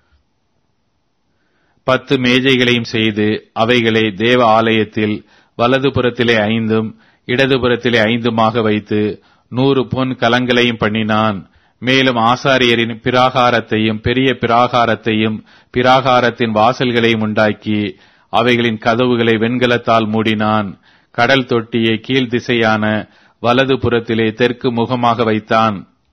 பத்து மேஜைகளையும் செய்து அவைகளை தேவ ஆலயத்தில் வலது புறத்திலே ஐந்தும் இடது புறத்திலே ஐந்துமாக வைத்து நூறு பொன் கலங்களையும் பண்ணினான். மேலும் ஆசாரியரின் பிராகாரத்தையும் பெரிய பிராகாரத்தையும் பிராகாரத்தின் வாசல்களையும் உண்டாக்கி அவைகளின் கதவுகளை வெண்கலத்தால் மூடினான். கடல் தொட்டியை கீழ் திசையான வலது புறத்திலே தெற்கு முகமாக வைத்தான்.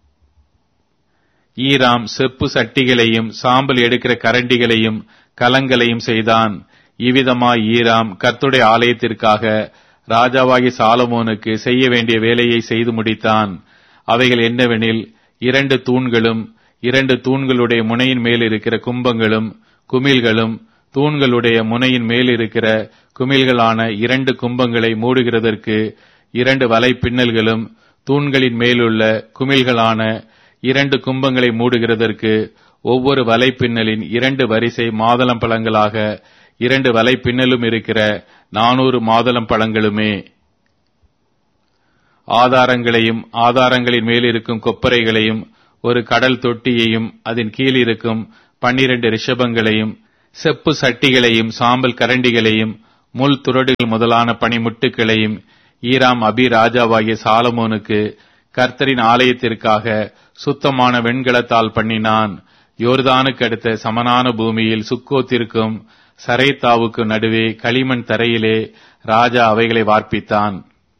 ஈராம் செப்பு சட்டிகளையும் சாம்பல் எடுக்கிற கரண்டிகளையும் கலங்களையும் செய்தான். இவ்விதமாய் ஈராம் கர்த்தருடைய ஆலயத்திற்காக ராஜாவாகி சாலமோனுக்கு செய்ய வேண்டிய வேலையை செய்து முடித்தான். அவைகள் என்னவெனில், இரண்டு தூண்களும் இரண்டு தூண்களுடைய முனையின் மேல் இருக்கிற கும்பங்களும் குமிழ்களும் தூண்களுடைய முனையின் மேல் இருக்கிற குமிழ்களான இரண்டு கும்பங்களை மூடுகிறதற்கு இரண்டு வலை பின்னல்களும் தூண்களின் மேலுள்ள குமிழ்களான இரண்டு கும்பங்களை மூடுகிறதற்கு ஒவ்வொரு வலை பின்னலின் இரண்டு வரிசை மாதளம் பழங்களாக இரண்டு வலை பின்னலும் இருக்கிற நானூறு மாதளம் பழங்களுமே. ஆதாரங்களையும் ஆதாரங்களின் மேல் இருக்கும் கொப்பரைகளையும் ஒரு கடல் தொட்டியையும் அதன் கீழ் இருக்கும் பன்னிரண்டு ரிஷபங்களையும் செப்பு சட்டிகளையும் சாம்பல் கரண்டிகளையும் முள் துறடுகள் முதலான பனிமுட்டுகளையும் ஈராம் அபி ராஜாவாகிய சாலமோனுக்கு கர்த்தரின் ஆலயத்திற்காக சுத்தமான வெண்கலத்தால் பண்ணினான். யோர்தானுக்கு அடுத்த சமனான பூமியில் சுக்கோத்திற்கும் சரேத்தாவுக்கு நடுவே களிமண் தரையிலே ராஜா அவைகளை வார்ப்பித்தான்.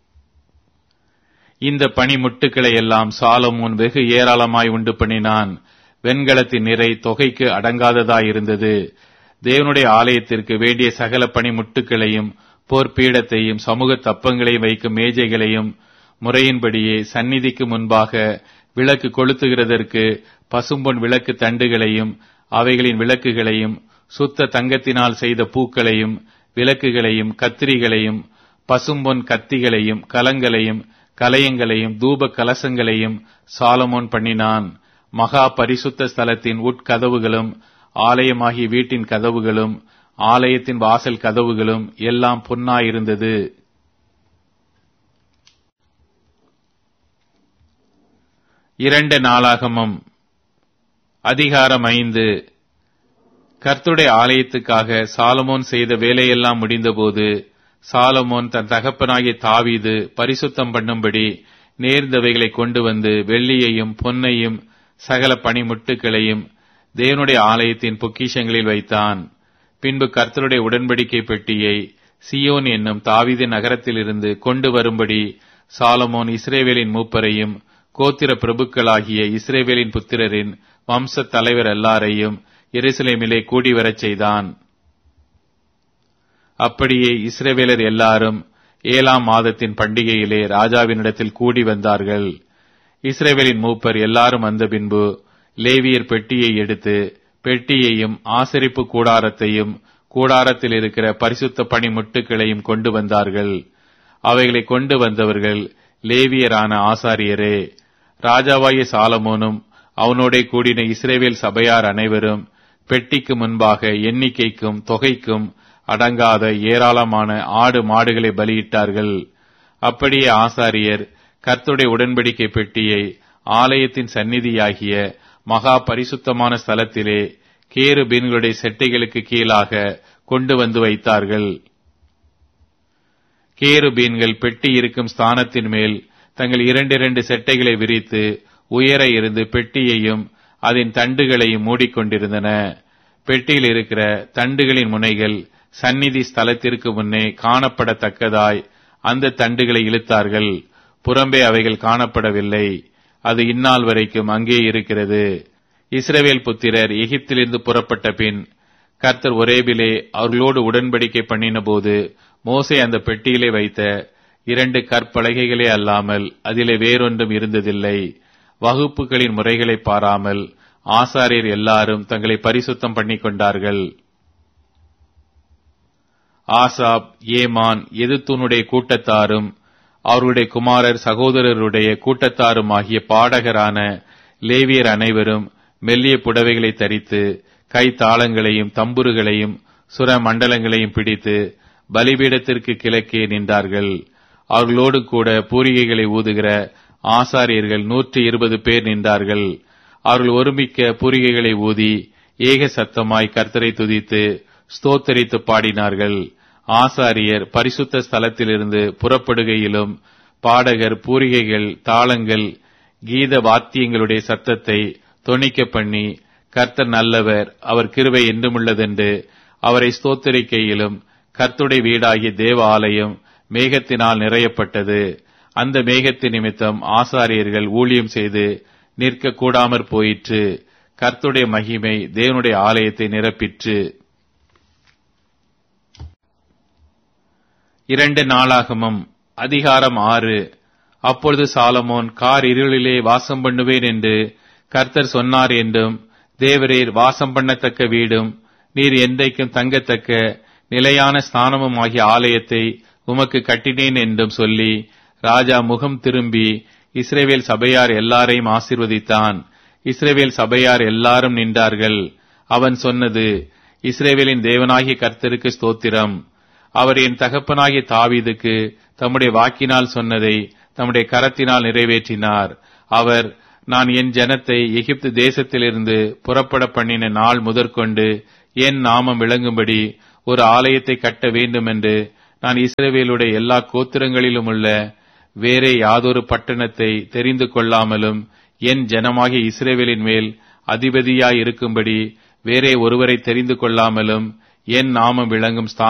இந்த பனிமுட்டுக்களை எல்லாம் சாலமோன் வெகு ஏராளமாய் உண்டு பண்ணினான். வெண்கலத்தின் நிறை தொகைக்கு அடங்காததாயிருந்தது. தேவனுடைய ஆலயத்திற்கு வேண்டிய சகல பனிமுட்டுக்களையும் போர்ப்பீடத்தையும் சமூக தப்பங்களையும் வைக்கும் மேஜைகளையும் முறையின்படியே சந்நிதிக்கு முன்பாக விளக்கு கொளுத்துகிறதற்கு பசும்பொன் விளக்கு தண்டுகளையும் அவைகளின் விளக்குகளையும் சுத்த தங்கத்தினால் செய்த பூக்களையும் விளக்குகளையும் கத்திரிகளையும் பசும்பொன் கத்திகளையும் கலங்களையும் கலயங்களையும் தூப கலசங்களையும் சாலமோன் பண்ணினான். மகா பரிசுத்த ஸ்தலத்தின் உட்கதவுகளும் ஆலயமாகிய வீட்டின் கதவுகளும் ஆலயத்தின் வாசல் கதவுகளும் எல்லாம் பொன்னாயிருந்தது. இரண்டு நாளாகமம் அதிகாரம் ஐந்து. கர்த்தருடைய ஆலயத்துக்காக சாலமோன் செய்த வேலையெல்லாம் முடிந்தபோது சாலமோன் தன் தகப்பனாகிய தாவீது பரிசுத்தம் பண்ணும்படி நேர்ந்தவைகளை கொண்டு வந்து வெள்ளியையும் பொன்னையும் சகல பனிமுட்டுகளையும் தேவனுடைய ஆலயத்தின் பொக்கிஷங்களில் வைத்தான். பின்பு கர்த்தருடைய உடன்படிக்கை பெட்டியை சியோன் என்னும் தாவீது நகரத்திலிருந்து கொண்டு வரும்படி சாலமோன் இஸ்ரவேலின் மூப்பரையும் கோத்திர பிரபுக்களாகிய இஸ்ரவேலின் புத்திரரின் வம்ச தலைவர் எல்லாரையும் எருசலேமிலே கூடி வரச் செய்தான். அப்படியே இஸ்ரவேலர் எல்லாரும் ஏழாம் மாதத்தின் பண்டிகையிலே ராஜாவினிடத்தில் கூடி வந்தார்கள். இஸ்ரவேலின் மூப்பர் எல்லாரும் வந்த பின்பு லேவியர் பெட்டியை எடுத்து பெட்டியையும் ஆசரிப்பு கூடாரத்தையும் கூடாரத்தில் இருக்கிற பரிசுத்த பனிமுட்டுகளையும் கொண்டு வந்தார்கள். அவைகளை கொண்டு வந்தவர்கள் லேவியரான ஆசாரியரே. ராஜாவாகிய சாலமோனும் அவனோட கூடின இஸ்ரவேல் சபையார் அனைவரும் பெட்டிக்கு முன்பாக எண்ணிக்கைக்கும் தொகைக்கும் அடங்காத ஏராளமான ஆடு மாடுகளை பலியிட்டார்கள். அப்படியே ஆசாரியர் கர்த்தருடைய உடன்படிக்கை பெட்டியை ஆலயத்தின் சந்நிதியாகிய மகா பரிசுத்தமான ஸ்தலத்திலே கேருபீன்களுடைய செட்டைகளுக்கு கீழாக கொண்டு வந்து வைத்தார்கள். கேருபீன்கள் பெட்டி இருக்கும் ஸ்தானத்தின் மேல் தங்கள் இரண்டிரண்டு செட்டைகளை விரித்து உயர இருந்து பெட்டியையும் அதன் தண்டுகளையும் மூடிக்கொண்டிருந்தன. பெட்டியில் இருக்கிற தண்டுகளின் முனைகள் சந்நிதி ஸ்தலத்திற்கு முன்னே காணப்படத்தக்கதாய் அந்த தண்டுகளை இழுத்தார்கள். புறம்பே அவைகள் காணப்படவில்லை. அது இந்நாள் வரைக்கும் அங்கே இருக்கிறது. இஸ்ரவேல் புத்திரர் எகிப்திலிருந்து புறப்பட்ட பின் கர்த்தர் ஒரேபிலே அவர்களோடு உடன்படிக்கை பண்ணின போது மோசே அந்த பெட்டியிலே வைத்த இரண்டு கற்பலகைகளே அல்லாமல் அதிலே வேறொன்றும் இருந்ததில்லை. வகுப்புகளின் முறைகளை பாராமல் ஆசாரியர் எல்லாரும் தங்களை பரிசுத்தம் பண்ணிக் கொண்டார்கள். ஆசாப், ஏமான், எதுத்தூனுடைய கூட்டத்தாரும் அவர்களுடைய குமாரர் சகோதரருடைய கூட்டத்தாரும் ஆகிய பாடகரான லேவியர் அனைவரும் மெல்லிய புடவைகளை தரித்து கை தாளங்களையும் தம்புருகளையும் சுர மண்டலங்களையும் பிடித்து பலிபீடத்திற்கு கிழக்கே நின்றார்கள். அவர்களோடு கூட பூரிகைகளை ஊதுகிற ஆசாரியர்கள் நூற்றி இருபது பேர் நின்றார்கள். அவர்கள் ஒருமிக்க பூரிகைகளை ஊதி ஏக சத்தமாய் கர்த்தரை துதித்து ஸ்தோத்தரித்து பாடினார்கள். ஆசாரியர் பரிசுத்த ஸ்தலத்திலிருந்து புறப்படுகையிலும் பாடகர் பூரிகைகள் தாளங்கள் கீத வாத்தியங்களுடைய சத்தத்தை தொனிக்க பண்ணி கர்த்தர் நல்லவர், அவர் கிருபை என்றுமுள்ளதென்று அவரை ஸ்தோத்தரிக்கையிலும் கர்த்தருடைய வீடாகிய தேவ ஆலயம் மேகத்தினால் நிறையப்பட்டது. அந்த மேகத்தின் நிமித்தம் ஆசாரியர்கள் ஊழியம் செய்து நிற்க கூடாமற் போயிற்று. கர்த்தருடைய மகிமை தேவனுடைய ஆலயத்தை நிரப்பிற்று. இரண்டு நாளாகமம் அதிகாரம் ஆறு. அப்பொழுது சாலமோன், கார் இருளிலே வாசம் பண்ணுவேன் என்று கர்த்தர் சொன்னார் என்றும், தேவரீர் வாசம் பண்ணத்தக்க வீடும் நீர் என்றைக்கும் தங்கத்தக்க நிலையான ஸ்தானமும் ஆகிய ஆலயத்தை உமக்கு கட்டினேன் என்றும் சொல்லி ராஜா முகம் திரும்பி இஸ்ரவேல் சபையார் எல்லாரையும் ஆசீர்வதித்தான். இஸ்ரவேல் சபையார் எல்லாரும் நின்றார்கள். அவன் சொன்னது, இஸ்ரவேலின் தேவனாகிய கர்த்தருக்கு ஸ்தோத்திரம். அவர் என் தகப்பனாகிய தாவீதுக்கு தம்முடைய வாக்கினால் சொன்னதை தம்முடைய கரத்தினால் நிறைவேற்றினார். அவர் நான் என் ஜனத்தை எகிப்து தேசத்திலிருந்து புறப்பட பண்ணின நாள் முதற்கொண்டு என் நாமம் விளங்கும்படி ஒரு ஆலயத்தை கட்ட வேண்டும் என்று நான் இஸ்ரவேலுடைய எல்லா கோத்திரங்களிலும் உள்ள வேறே யாதொரு பட்டணத்தை தெரிந்து கொள்ளாமலும் என் ஜனமாகிய இஸ்ரவேலின் மேல் அதிபதியாய் இருக்கும்படி வேறே ஒருவரை தெரிந்து கொள்ளாமலும் என் நாமம் விளங்கும்